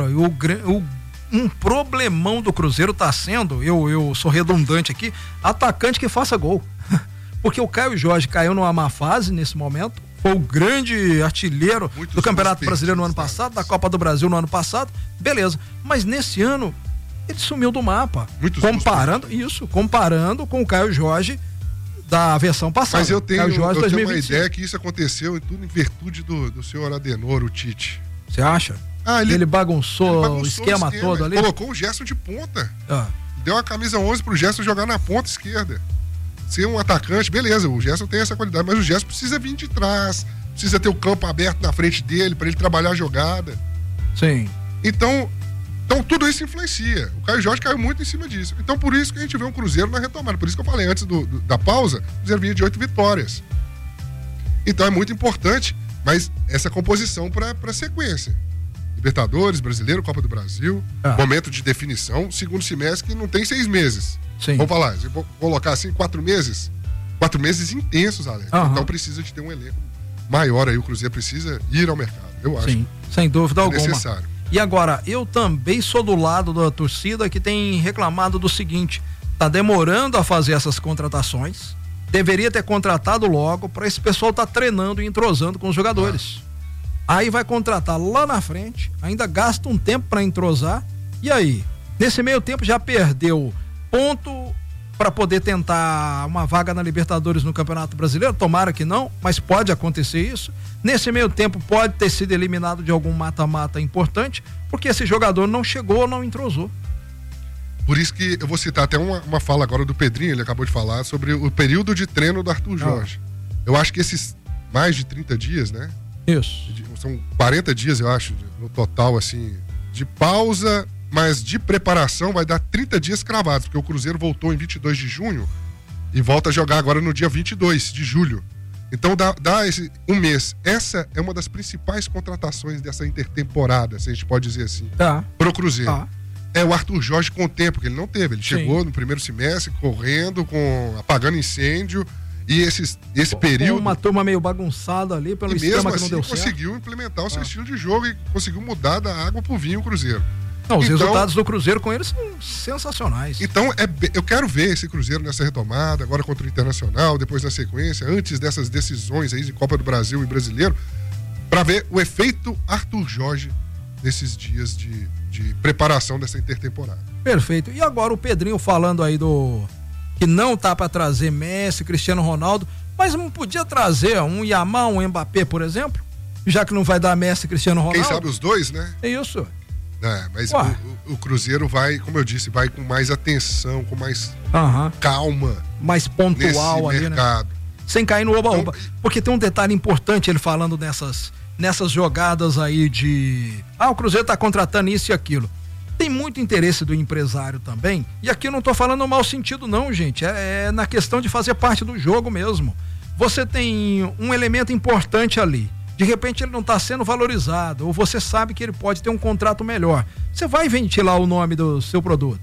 um problemão do Cruzeiro tá sendo, eu sou redundante aqui, atacante que faça gol. Porque o Caio Jorge caiu numa má fase nesse momento, foi o grande artilheiro do Campeonato Brasileiro no ano passado, da Copa do Brasil no ano passado, beleza. Mas nesse ano, ele sumiu do mapa. Comparando com o Caio Jorge da versão passada. Mas eu tenho uma ideia que isso aconteceu tudo em virtude do senhor Adenor, o Tite. Você acha? Ele bagunçou o esquema todo ali? Colocou o Gerson de ponta. Deu a camisa 11 pro Gerson jogar na ponta esquerda. Ser um atacante, beleza, o Gerson tem essa qualidade, mas o Gerson precisa vir de trás, precisa ter o campo aberto na frente dele, para ele trabalhar a jogada. Sim. Então tudo isso influencia. O Caio Jorge caiu muito em cima disso. Então por isso que a gente vê um Cruzeiro na retomada. Por isso que eu falei antes da pausa, o Cruzeiro vinha de 8 vitórias. Então é muito importante, mas essa composição para sequência. Libertadores, Brasileiro, Copa do Brasil, momento de definição, segundo semestre que não tem 6 meses. Sim. Vamos falar, se eu vou colocar assim, 4 meses. 4 meses intensos, Alex. Então precisa de ter um elenco maior aí. O Cruzeiro precisa ir ao mercado, eu acho. Sim, sem dúvida alguma. Necessário. E agora, eu também sou do lado da torcida que tem reclamado do seguinte: tá demorando a fazer essas contratações, deveria ter contratado logo para esse pessoal tá treinando e entrosando com os jogadores. Aí vai contratar lá na frente, ainda gasta um tempo para entrosar, e aí? Nesse meio tempo já perdeu ponto para poder tentar uma vaga na Libertadores no Campeonato Brasileiro, tomara que não, mas pode acontecer isso. Nesse meio tempo pode ter sido eliminado de algum mata-mata importante, porque esse jogador não chegou, não entrosou. Por isso que eu vou citar até uma fala agora do Pedrinho, ele acabou de falar sobre o período de treino do Arthur Jorge. Eu acho que esses mais de 30 dias, né? Isso. São 40 dias, eu acho, no total, assim, de pausa, mas de preparação vai dar 30 dias cravados, porque o Cruzeiro voltou em 22 de junho e volta a jogar agora no dia 22 de julho. Então dá esse um mês. Essa é uma das principais contratações dessa intertemporada, se a gente pode dizer assim, pro Cruzeiro. É o Arthur Jorge com o tempo que ele não teve. Ele chegou no primeiro semestre correndo, apagando incêndio. E esse período... Uma turma meio bagunçada ali pelo esquema que não deu certo. Conseguiu implementar o seu estilo de jogo e conseguiu mudar da água pro vinho o Cruzeiro. Não, os resultados do Cruzeiro com eles são sensacionais. Então, eu quero ver esse Cruzeiro nessa retomada, agora contra o Internacional, depois da sequência, antes dessas decisões aí de Copa do Brasil e Brasileiro, para ver o efeito Arthur Jorge nesses dias de preparação dessa intertemporada. Perfeito. E agora o Pedrinho falando aí que não tá para trazer Messi, Cristiano Ronaldo, mas não podia trazer um Yamal, um Mbappé, por exemplo, já que não vai dar Messi, Cristiano Ronaldo. Quem sabe os dois, né? É isso. Mas o Cruzeiro vai, como eu disse, vai com mais atenção, com mais calma. Mais pontual ali, mercado. Né? Sem cair no oba-oba. Porque tem um detalhe importante ele falando nessas jogadas aí o Cruzeiro tá contratando isso e aquilo. Tem muito interesse do empresário também, e aqui eu não tô falando no mau sentido não, gente, é na questão de fazer parte do jogo mesmo. Você tem um elemento importante ali, de repente ele não está sendo valorizado, ou você sabe que ele pode ter um contrato melhor. Você vai ventilar o nome do seu produto.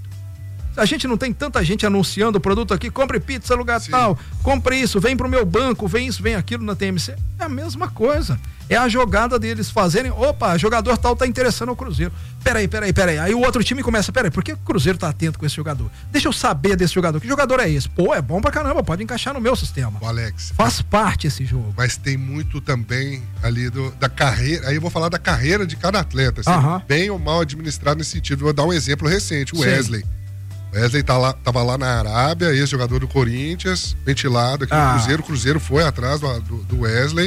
A gente não tem tanta gente anunciando o produto aqui, compre pizza, lugar tal, compre isso, vem pro meu banco, vem isso, vem aquilo na TMC. É a mesma coisa. É a jogada deles fazerem, jogador tal tá interessando ao Cruzeiro. Peraí. Aí o outro time começa, por que o Cruzeiro tá atento com esse jogador? Deixa eu saber desse jogador. Que jogador é esse? É bom pra caramba, pode encaixar no meu sistema. O Alex. Faz parte esse jogo. Mas tem muito também ali da carreira, aí eu vou falar da carreira de cada atleta, assim, bem ou mal administrado nesse sentido. Vou dar um exemplo recente, o Wesley. Wesley tava lá na Arábia, ex-jogador do Corinthians, ventilado aqui no Cruzeiro. O Cruzeiro foi atrás do Wesley,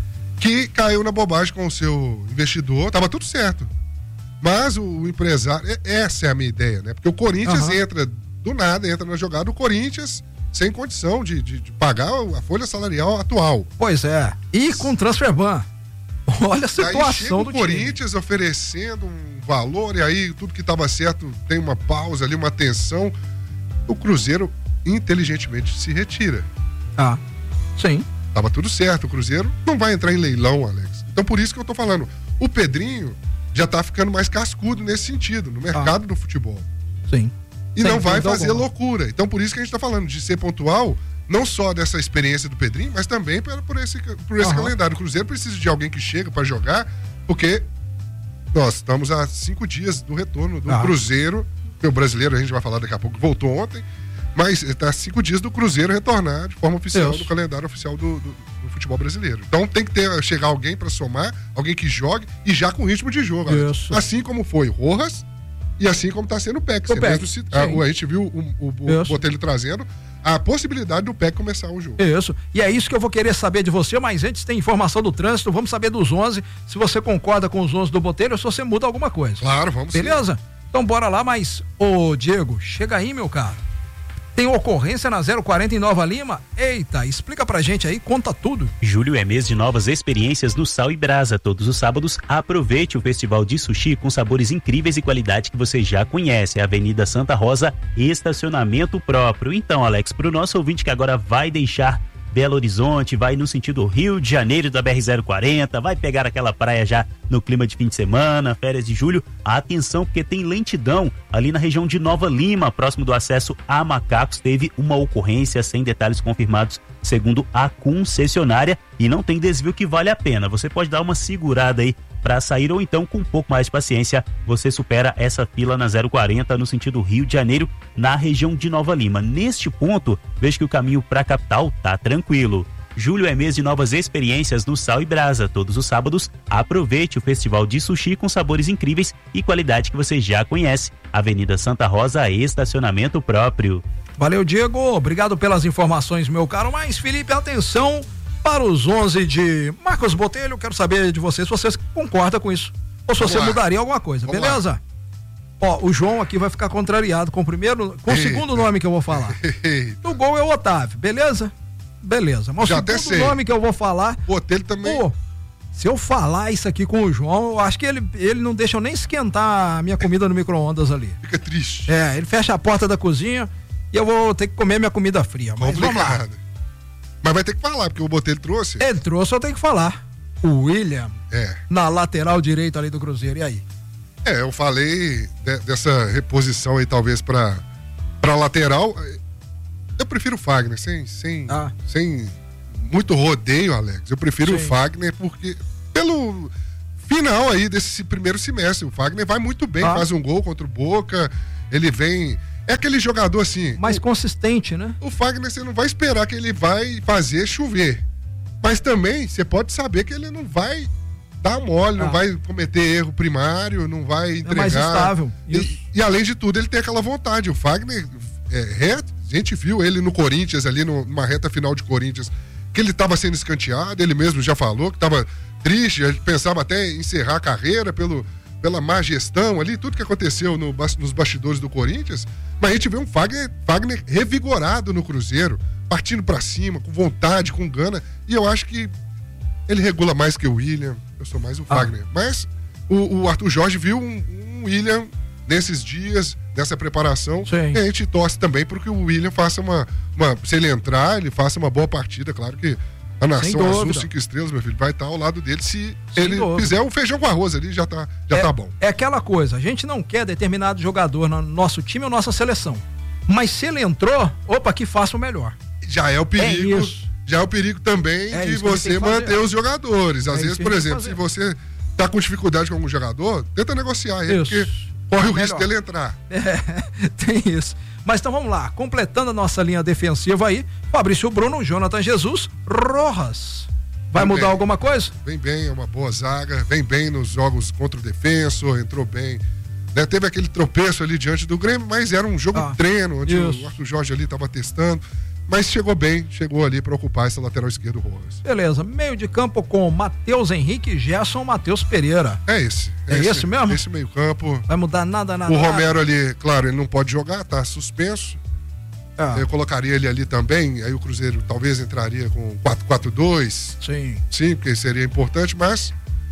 que caiu na bobagem com o seu investidor. Tava tudo certo. Mas o empresário, essa é a minha ideia, né? Porque o Corinthians entra na jogada, o Corinthians sem condição de pagar a folha salarial atual. Pois é. E com transfer ban. Olha a situação do time. O Corinthians oferecendo um valor, e aí tudo que estava certo tem uma pausa ali, uma tensão. O Cruzeiro inteligentemente se retira. Sim. Tava tudo certo, o Cruzeiro não vai entrar em leilão, Alex. Então por isso que eu tô falando, o Pedrinho já tá ficando mais cascudo nesse sentido, no mercado do futebol. Sim. E não vai fazer loucura. Então por isso que a gente tá falando de ser pontual, não só dessa experiência do Pedrinho, mas também por esse calendário. O Cruzeiro precisa de alguém que chega para jogar, porque nós estamos há 5 dias do retorno do Cruzeiro, que o brasileiro, a gente vai falar daqui a pouco, voltou ontem, mas está 5 dias do Cruzeiro retornar de forma oficial do calendário oficial do futebol brasileiro. Então tem que chegar alguém para somar, alguém que jogue e já com ritmo de jogo. Assim como foi Rojas e assim como está sendo o PEC. A gente viu o Botelho trazendo a possibilidade do PEC começar o jogo. Isso. E é isso que eu vou querer saber de você, mas antes tem informação do trânsito, vamos saber dos 11, se você concorda com os 11 do Botelho ou se você muda alguma coisa. Claro, vamos. Beleza? Sim. Então bora lá, mas, Diego, chega aí, meu caro. Tem ocorrência na 040 em Nova Lima? Eita, explica pra gente aí, conta tudo. Julho é mês de novas experiências no Sal e Brasa. Todos os sábados, aproveite o festival de sushi com sabores incríveis e qualidade que você já conhece. Avenida Santa Rosa, estacionamento próprio. Então, Alex, pro nosso ouvinte que agora vai deixar Belo Horizonte, vai no sentido Rio de Janeiro da BR-040, vai pegar aquela praia já no clima de fim de semana, férias de julho, atenção porque tem lentidão ali na região de Nova Lima, próximo do acesso a Macacos, teve uma ocorrência sem detalhes confirmados segundo a concessionária e não tem desvio que vale a pena, você pode dar uma segurada aí para sair ou então com um pouco mais de paciência você supera essa fila na 040 no sentido Rio de Janeiro na região de Nova Lima. Neste ponto, vejo que o caminho para a capital tá tranquilo. Julho é mês de novas experiências no Sal e Brasa. Todos os sábados, aproveite o festival de sushi com sabores incríveis e qualidade que você já conhece. Avenida Santa Rosa, estacionamento próprio. Valeu, Diego. Obrigado pelas informações, meu caro. Mas, Felipe, atenção para os 11 de Marcos Botelho. Quero saber de você se você concorda com isso ou se você mudaria alguma coisa, beleza? O João aqui vai ficar contrariado com o segundo nome que eu vou falar. O gol é o Otávio, beleza? Beleza, mas o segundo nome que eu vou falar, o Botelho também. Se eu falar isso aqui com o João, eu acho que ele não deixa eu nem esquentar a minha comida no micro-ondas ali. Fica triste. Ele fecha a porta da cozinha e eu vou ter que comer minha comida fria. Mas vamos lá. Mas vai ter que falar, porque o Botelho trouxe. Ele trouxe, eu tenho que falar. O William, na lateral direita ali do Cruzeiro, e aí? Eu falei dessa reposição aí, talvez, pra lateral. Eu prefiro o Fagner, sem muito rodeio, Alex. Eu prefiro o Fagner, porque pelo final aí desse primeiro semestre, o Fagner vai muito bem, faz um gol contra o Boca, ele vem... É aquele jogador assim... Mais consistente, né? O Fagner, você não vai esperar que ele vai fazer chover. Mas também, você pode saber que ele não vai dar mole, não vai cometer erro primário, não vai entregar. É mais estável. E além de tudo, ele tem aquela vontade. O Fagner, a gente viu ele no Corinthians, ali numa reta final de Corinthians, que ele estava sendo escanteado, ele mesmo já falou que estava triste, a gente pensava até em encerrar a carreira pela má gestão ali, tudo que aconteceu nos bastidores do Corinthians, mas a gente vê um Fagner revigorado no Cruzeiro, partindo pra cima, com vontade, com gana, e eu acho que ele regula mais que o William, eu sou mais o Fagner, mas o Arthur Jorge viu um William nesses dias, nessa preparação, e a gente torce também para que o William faça se ele entrar, ele faça uma boa partida, claro que a Nação Azul 5 Estrelas, meu filho, vai estar ao lado dele se ele fizer um feijão com arroz ali, já tá bom. É aquela coisa, a gente não quer determinado jogador no nosso time ou nossa seleção, mas se ele entrou, que faça o melhor. Já é o perigo, já é o perigo também de você manter os jogadores. Às vezes, por exemplo, se você tá com dificuldade com algum jogador, tenta negociar ele, porque corre o risco dele entrar. Tem isso. Mas então vamos lá, completando a nossa linha defensiva aí, Fabrício Bruno, Jonathan Jesus, Rojas. Vai mudar alguma coisa? Vem bem, é uma boa zaga, vem bem nos jogos contra o Defensor, entrou bem. Teve aquele tropeço ali diante do Grêmio, mas era um jogo treino, onde o Arthur Jorge ali estava testando. Mas chegou ali para ocupar essa lateral esquerda do Rojas. Beleza, meio de campo com Matheus Henrique, Gerson, Matheus Pereira. É esse. Esse mesmo? Esse meio campo. Vai mudar nada. O Romero ali, claro, ele não pode jogar, tá suspenso. Eu colocaria ele ali também, aí o Cruzeiro talvez entraria com 4-4-2. Sim, porque seria importante, mas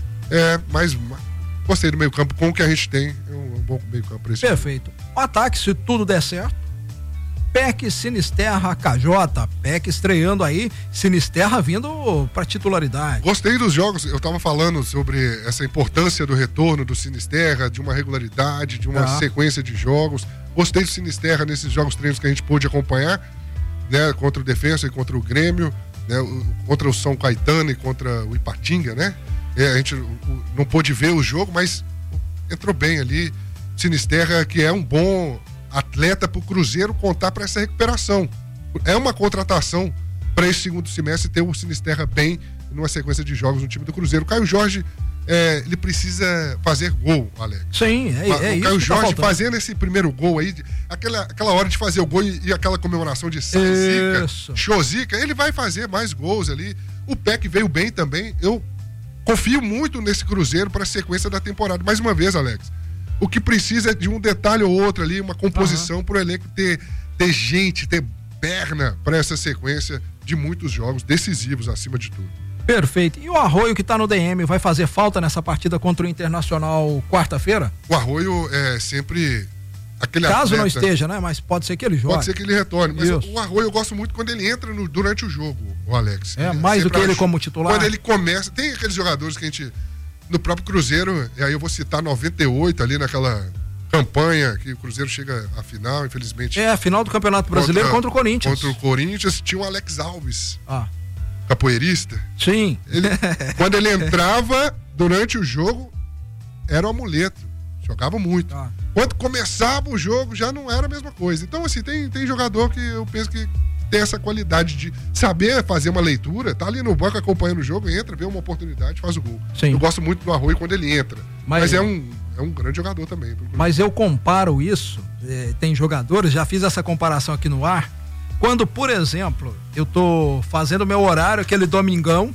gostei do meio campo com o que a gente tem. É um bom meio campo para esse Perfeito. O ataque, se tudo der certo, Peck, Sinisterra, KJ, Peck estreando aí, Sinisterra vindo pra titularidade. Gostei dos jogos, eu tava falando sobre essa importância do retorno do Sinisterra, de uma regularidade, de uma sequência de jogos. Gostei do Sinisterra nesses jogos treinos que a gente pôde acompanhar, né, contra o Defensa e contra o Grêmio, né, contra o São Caetano e contra o Ipatinga, né? A gente não pôde ver o jogo, mas entrou bem ali. Sinisterra, que é um bom atleta para o Cruzeiro contar para essa recuperação. É uma contratação para esse segundo semestre ter o Sinisterra bem numa sequência de jogos no time do Cruzeiro. O Caio Jorge, ele precisa fazer gol, Alex. Sim, o Caio Jorge fazendo esse primeiro gol aí, aquela hora de fazer o gol e aquela comemoração de zica, chozica, ele vai fazer mais gols ali. O Peck veio bem também. Eu confio muito nesse Cruzeiro para a sequência da temporada. Mais uma vez, Alex, o que precisa é de um detalhe ou outro ali, uma composição para o elenco ter gente, ter perna para essa sequência de muitos jogos decisivos acima de tudo. Perfeito. E o Arroio, que tá no DM, vai fazer falta nessa partida contra o Internacional quarta-feira? O Arroio é sempre aquele Caso atleta, não esteja, né? Mas pode ser que ele jogue. Pode ser que ele retorne. Mas o Arroio eu gosto muito quando ele entra durante o jogo, o Alex. Mais do que ele como titular? Quando ele começa, tem aqueles jogadores que a gente... No próprio Cruzeiro, e aí eu vou citar 98 ali naquela campanha que o Cruzeiro chega à final, infelizmente. A final do Campeonato Brasileiro contra o Corinthians. Contra o Corinthians, tinha o Alex Alves, capoeirista. Sim. Quando ele entrava durante o jogo, era um amuleto, jogava muito. Quando começava o jogo, já não era a mesma coisa. Então, assim, tem jogador que eu penso que tem essa qualidade de saber fazer uma leitura, tá ali no banco acompanhando o jogo, entra, vê uma oportunidade, faz o gol. Sim. Eu gosto muito do Arroio quando ele entra, mas é um grande jogador também. Mas eu comparo isso, tem jogadores, já fiz essa comparação aqui no ar, quando, por exemplo, eu tô fazendo meu horário, aquele domingão,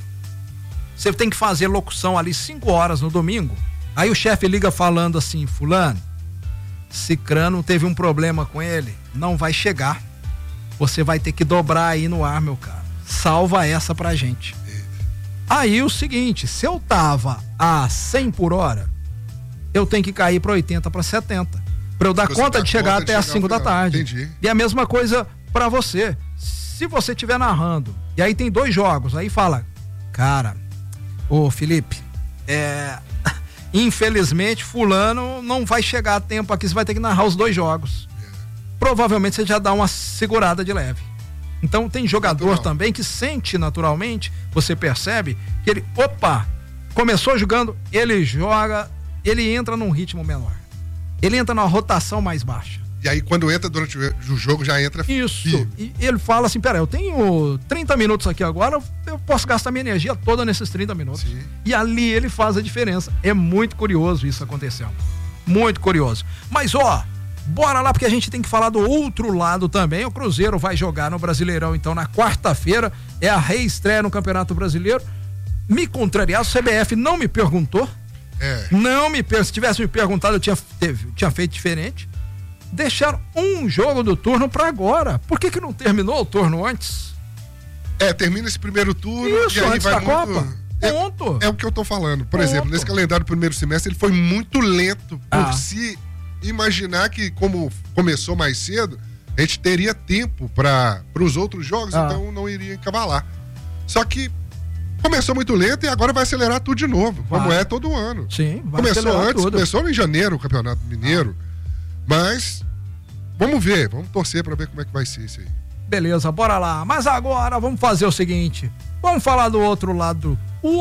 você tem que fazer locução ali 5 horas no domingo, aí o chefe liga falando assim, fulano, Cicrano teve um problema com ele, não vai chegar. Você vai ter que dobrar aí no ar, meu cara. Salva essa pra gente. Aí o seguinte, se eu tava a 100 por hora, eu tenho que cair pra 80, pra 70. Pra eu dar conta de chegar até as 5 da tarde. Entendi. E a mesma coisa pra você. Se você estiver narrando e E aí tem 2 jogos, aí fala, cara, ô Felipe, infelizmente fulano não vai chegar a tempo aqui, você vai ter que narrar os 2 jogos. Provavelmente você já dá uma segurada de leve. Então tem jogador também que sente naturalmente, você percebe que ele, começou jogando, ele joga, ele entra num ritmo menor. Ele entra numa rotação mais baixa. E aí quando entra durante o jogo já entra... Isso, e ele fala assim, eu tenho 30 minutos aqui agora, eu posso gastar minha energia toda nesses 30 minutos. Sim. E ali ele faz a diferença. É muito curioso isso acontecendo. Muito curioso. Mas bora lá, porque a gente tem que falar do outro lado também. O Cruzeiro vai jogar no Brasileirão, então, na quarta-feira. É a reestreia no Campeonato Brasileiro. Me contrariar, o CBF não me perguntou. Se tivesse me perguntado, eu tinha feito diferente. Deixaram um jogo do turno pra agora. Por que não terminou o turno antes? Termina esse primeiro turno. Isso, e aí antes da Copa. Ponto. É o que eu tô falando. Por exemplo, nesse calendário do primeiro semestre, ele foi muito lento por si. Imaginar que, como começou mais cedo, a gente teria tempo para os outros jogos, então não iria encavalar. Só que começou muito lento e agora vai acelerar tudo de novo, como é todo ano. Sim, vai começou antes, tudo. Começou em janeiro o Campeonato Mineiro, mas vamos ver, vamos torcer para ver como é que vai ser isso aí. Beleza, bora lá. Mas agora vamos fazer o seguinte, vamos falar do outro lado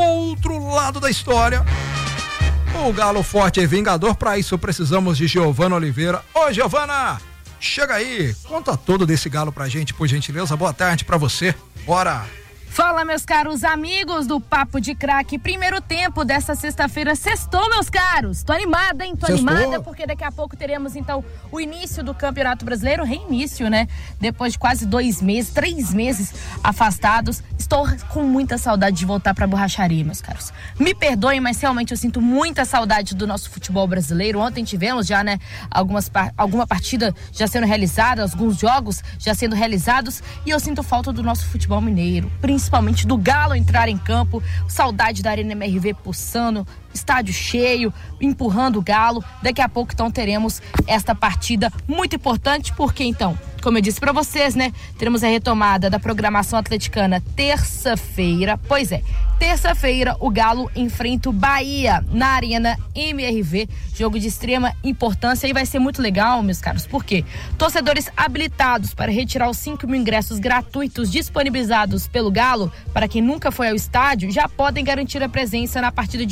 da história. O Galo forte e vingador, para isso precisamos de Giovana Oliveira. Ô Giovana, chega aí, conta tudo desse Galo pra gente, por gentileza. Boa tarde pra você, bora! Fala, meus caros amigos do Papo de Craque. Primeiro tempo dessa sexta-feira. Sextou, meus caros. Tô animada, hein? Tô animada porque daqui a pouco teremos, então, o início do Campeonato Brasileiro. Reinício, né? Depois de quase 2 meses, 3 meses afastados. Estou com muita saudade de voltar pra borracharia, meus caros. Me perdoem, mas realmente eu sinto muita saudade do nosso futebol brasileiro. Ontem tivemos já, né? Alguma partida já sendo realizada, alguns jogos já sendo realizados. E eu sinto falta do nosso futebol mineiro, principalmente do Galo entrar em campo, saudade da Arena MRV pulsando, estádio cheio, empurrando o Galo. Daqui a pouco, então, teremos esta partida muito importante, porque, então, como eu disse pra vocês, né, teremos a retomada da programação atleticana terça-feira. Pois é, terça-feira o Galo enfrenta o Bahia na Arena MRV, jogo de extrema importância, e vai ser muito legal, meus caros, porque torcedores habilitados para retirar os 5.000 ingressos gratuitos disponibilizados pelo Galo, para quem nunca foi ao estádio, já podem garantir a presença na partida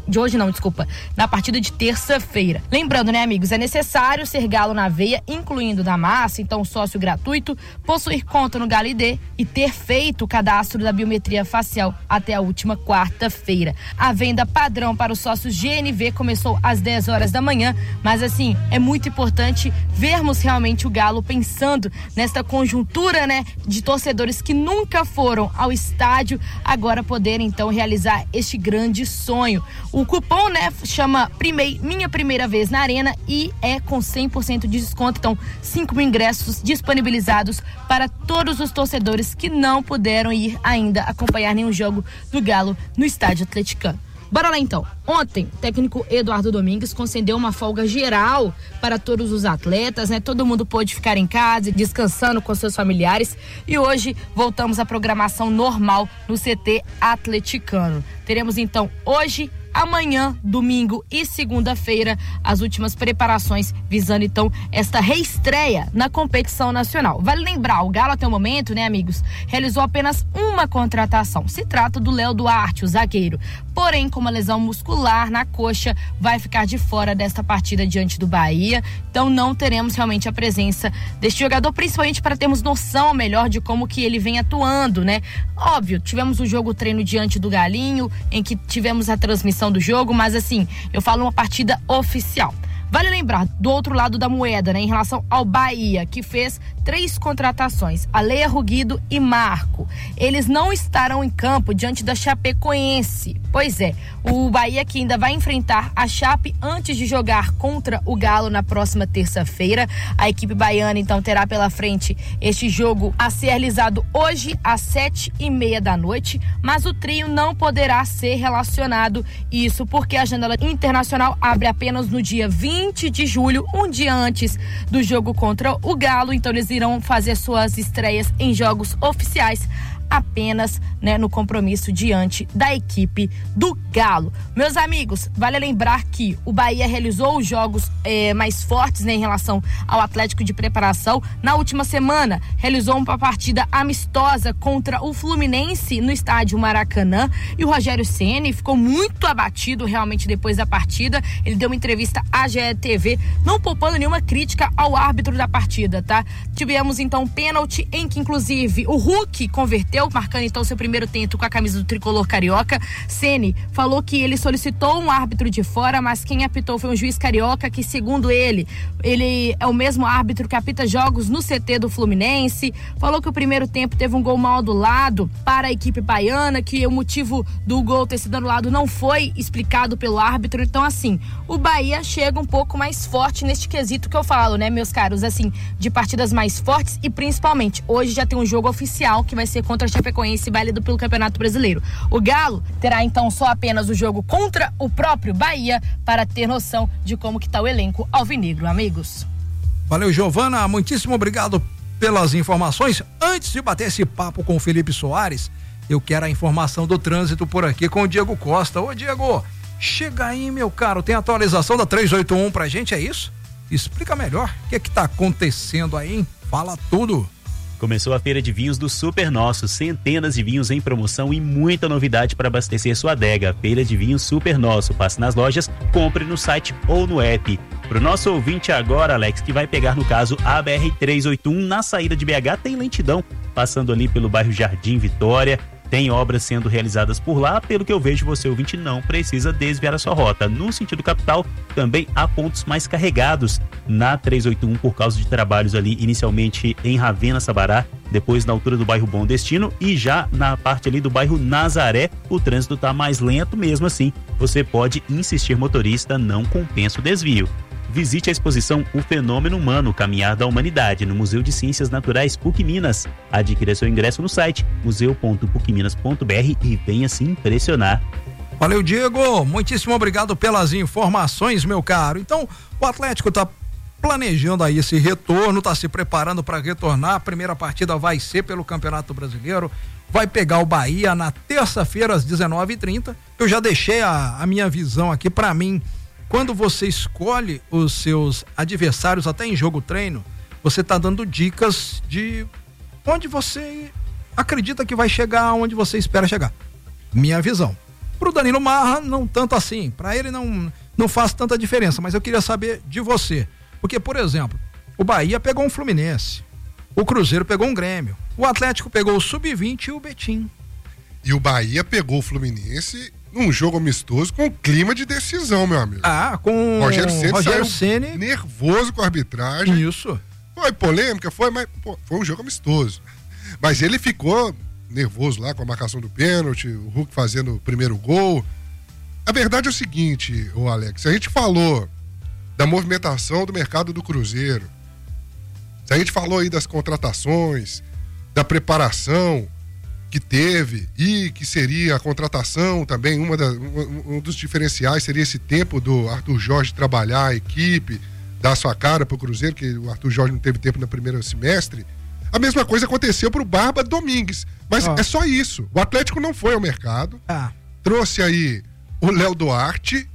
na partida de terça-feira. Lembrando, né, amigos, é necessário ser Galo na veia, incluindo da massa, então sócio gratuito, possuir conta no Galo ID e ter feito o cadastro da biometria facial até a última quarta-feira. A venda padrão para os sócios GNV começou às 10 horas da manhã, mas assim, é muito importante vermos realmente o Galo pensando nesta conjuntura, né, de torcedores que nunca foram ao estádio, agora poderem então realizar este grande sonho. O cupom, né, chama Minha Primeira Vez na Arena e é com 100% de desconto, então 5.000 ingressos disponibilizados para todos os torcedores que não puderam ir ainda acompanhar nenhum jogo do Galo no estádio atleticano. Bora lá então. Ontem, o técnico Eduardo Domingues concedeu uma folga geral para todos os atletas, né? Todo mundo pôde ficar em casa, descansando com seus familiares, e hoje voltamos à programação normal no CT atleticano. Teremos então hoje, amanhã, domingo e segunda-feira as últimas preparações visando então esta reestreia na competição nacional. Vale lembrar, o Galo até o momento, né, amigos, realizou apenas uma contratação. Se trata do Léo Duarte, o zagueiro. Porém, com uma lesão muscular na coxa, vai ficar de fora desta partida diante do Bahia. Então não teremos realmente a presença deste jogador, principalmente para termos noção melhor de como que ele vem atuando, né? Óbvio, tivemos o jogo treino diante do Galinho, em que tivemos a transmissão do jogo, mas assim, eu falo uma partida oficial. Vale lembrar, do outro lado da moeda, né, em relação ao Bahia, que fez 3 contratações, Aleia, Ruguido e Marco. Eles não estarão em campo diante da Chapecoense. Pois é, o Bahia que ainda vai enfrentar a Chape antes de jogar contra o Galo na próxima terça-feira. A equipe baiana, então, terá pela frente este jogo a ser realizado hoje às 7:30 da noite, mas o trio não poderá ser relacionado, isso porque a janela internacional abre apenas no dia 20 de julho, um dia antes do jogo contra o Galo. Então eles irão fazer suas estreias em jogos oficiais apenas, né, no compromisso diante da equipe do Galo. Meus amigos, vale lembrar que o Bahia realizou os jogos mais fortes, né, em relação ao Atlético de preparação. Na última semana, realizou uma partida amistosa contra o Fluminense no estádio Maracanã, e o Rogério Ceni ficou muito abatido realmente depois da partida. Ele deu uma entrevista à GE.TV, não poupando nenhuma crítica ao árbitro da partida, tá? Tivemos então um pênalti em que inclusive o Hulk converteu, marcando então seu primeiro tento com a camisa do tricolor carioca. Ceni falou que ele solicitou um árbitro de fora, mas quem apitou foi um juiz carioca que, segundo ele é o mesmo árbitro que apita jogos no CT do Fluminense. Falou que o primeiro tempo teve um gol mal anulado para a equipe baiana, que o motivo do gol ter sido anulado não foi explicado pelo árbitro. Então, assim, o Bahia chega um pouco mais forte neste quesito que eu falo, né, meus caros, assim, de partidas mais fortes, e principalmente hoje já tem um jogo oficial que vai ser contra a Chapecoense, válido pelo Campeonato Brasileiro. O Galo terá então só apenas o jogo contra o próprio Bahia, para ter noção de como que tá o elenco alvinegro, amigos. Valeu, Giovana, muitíssimo obrigado pelas informações. Antes de bater esse papo com o Felipe Soares, eu quero a informação do trânsito por aqui com o Diego Costa. Ô Diego, chega aí, meu caro, tem atualização da 381 pra gente, é isso? Explica melhor, o que é que tá acontecendo aí, hein? Fala tudo. Começou a feira de vinhos do Super Nosso, centenas de vinhos em promoção e muita novidade para abastecer sua adega. Feira de vinhos Super Nosso, passe nas lojas, compre no site ou no app. Pro nosso ouvinte agora, Alex, que vai pegar no caso a BR-381 na saída de BH, tem lentidão, passando ali pelo bairro Jardim Vitória. Tem obras sendo realizadas por lá, pelo que eu vejo, você ouvinte não precisa desviar a sua rota. No sentido capital, também há pontos mais carregados na 381 por causa de trabalhos ali, inicialmente em Ravena, Sabará, depois na altura do bairro Bom Destino, e já na parte ali do bairro Nazaré, o trânsito está mais lento. Mesmo assim, você pode insistir, motorista, não compensa o desvio. Visite a exposição O Fenômeno Humano, Caminhar da Humanidade, no Museu de Ciências Naturais PUC Minas. Adquira seu ingresso no site museu.pucminas.br e venha se impressionar. Valeu, Diego, muitíssimo obrigado pelas informações, meu caro. Então, o Atlético está planejando aí esse retorno, está se preparando para retornar. A primeira partida vai ser pelo Campeonato Brasileiro, vai pegar o Bahia na terça-feira às 19h30. Eu já deixei a minha visão aqui. Para mim, quando você escolhe os seus adversários até em jogo treino, você está dando dicas de onde você acredita que vai chegar, onde você espera chegar. Minha visão. Pro Danilo Marra, não tanto assim. Para ele não faz tanta diferença, mas eu queria saber de você. Porque, por exemplo, o Bahia pegou um Fluminense, o Cruzeiro pegou um Grêmio, o Atlético pegou o Sub-20 e o Betim. E o Bahia pegou o Fluminense num jogo amistoso com clima de decisão, meu amigo. Com o Rogério Ceni nervoso com a arbitragem. Isso. Foi polêmica, mas foi um jogo amistoso. Mas ele ficou nervoso lá com a marcação do pênalti, o Hulk fazendo o primeiro gol. A verdade é o seguinte, ô Alex, a gente falou da movimentação do mercado do Cruzeiro, a gente falou aí das contratações, da preparação que teve e que seria a contratação também, um dos diferenciais seria esse tempo do Arthur Jorge trabalhar a equipe, dar sua cara pro Cruzeiro, que o Arthur Jorge não teve tempo no primeiro semestre. A mesma coisa aconteceu pro Barba Domingues, mas é só isso. O Atlético não foi ao mercado, trouxe aí o Léo Duarte,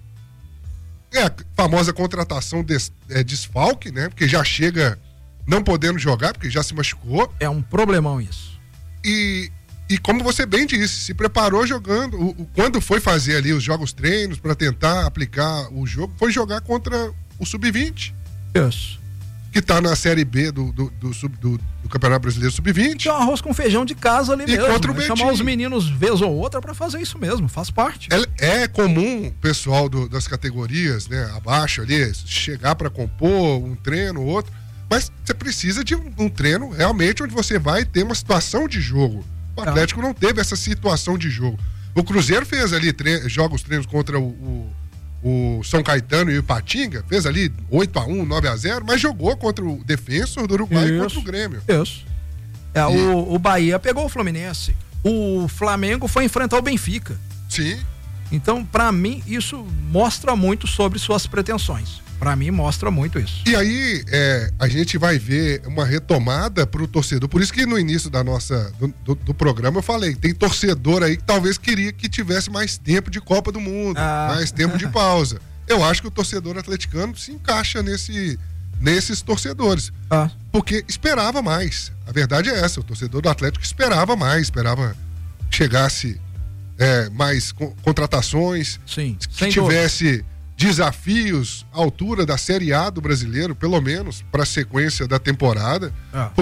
a famosa contratação desfalque, né? Porque já chega não podendo jogar, porque já se machucou. É um problemão isso. E como você bem disse, se preparou jogando. Quando foi fazer ali os jogos treinos para tentar aplicar o jogo, foi jogar contra o Sub-20. Isso. Que tá na Série B do Campeonato Brasileiro Sub-20. Tem um arroz com feijão de casa ali mesmo. Contra o Betim. Chamar os meninos vez ou outra para fazer isso mesmo, faz parte. É comum o pessoal das categorias, né, abaixo ali, chegar para compor um treino, outro. Mas você precisa de um treino realmente onde você vai ter uma situação de jogo. O Atlético não teve essa situação de jogo. O Cruzeiro fez ali treinos contra o São Caetano e o Ipatinga, fez ali 8-1, 9-0, mas jogou contra o Defensor do Uruguai e contra o Grêmio. Isso. O Bahia pegou o Fluminense. O Flamengo foi enfrentar o Benfica. Sim. Então, para mim, isso mostra muito sobre suas pretensões. Pra mim mostra muito isso. E aí a gente vai ver uma retomada pro torcedor. Por isso que no início do programa eu falei, tem torcedor aí que talvez queria que tivesse mais tempo de Copa do Mundo, mais tempo de pausa. Eu acho que o torcedor atleticano se encaixa nesses torcedores. Porque esperava mais. A verdade é essa, o torcedor do Atlético esperava mais, esperava que chegasse mais contratações, que tivesse desafios à altura da Série A do brasileiro, pelo menos para a sequência da temporada,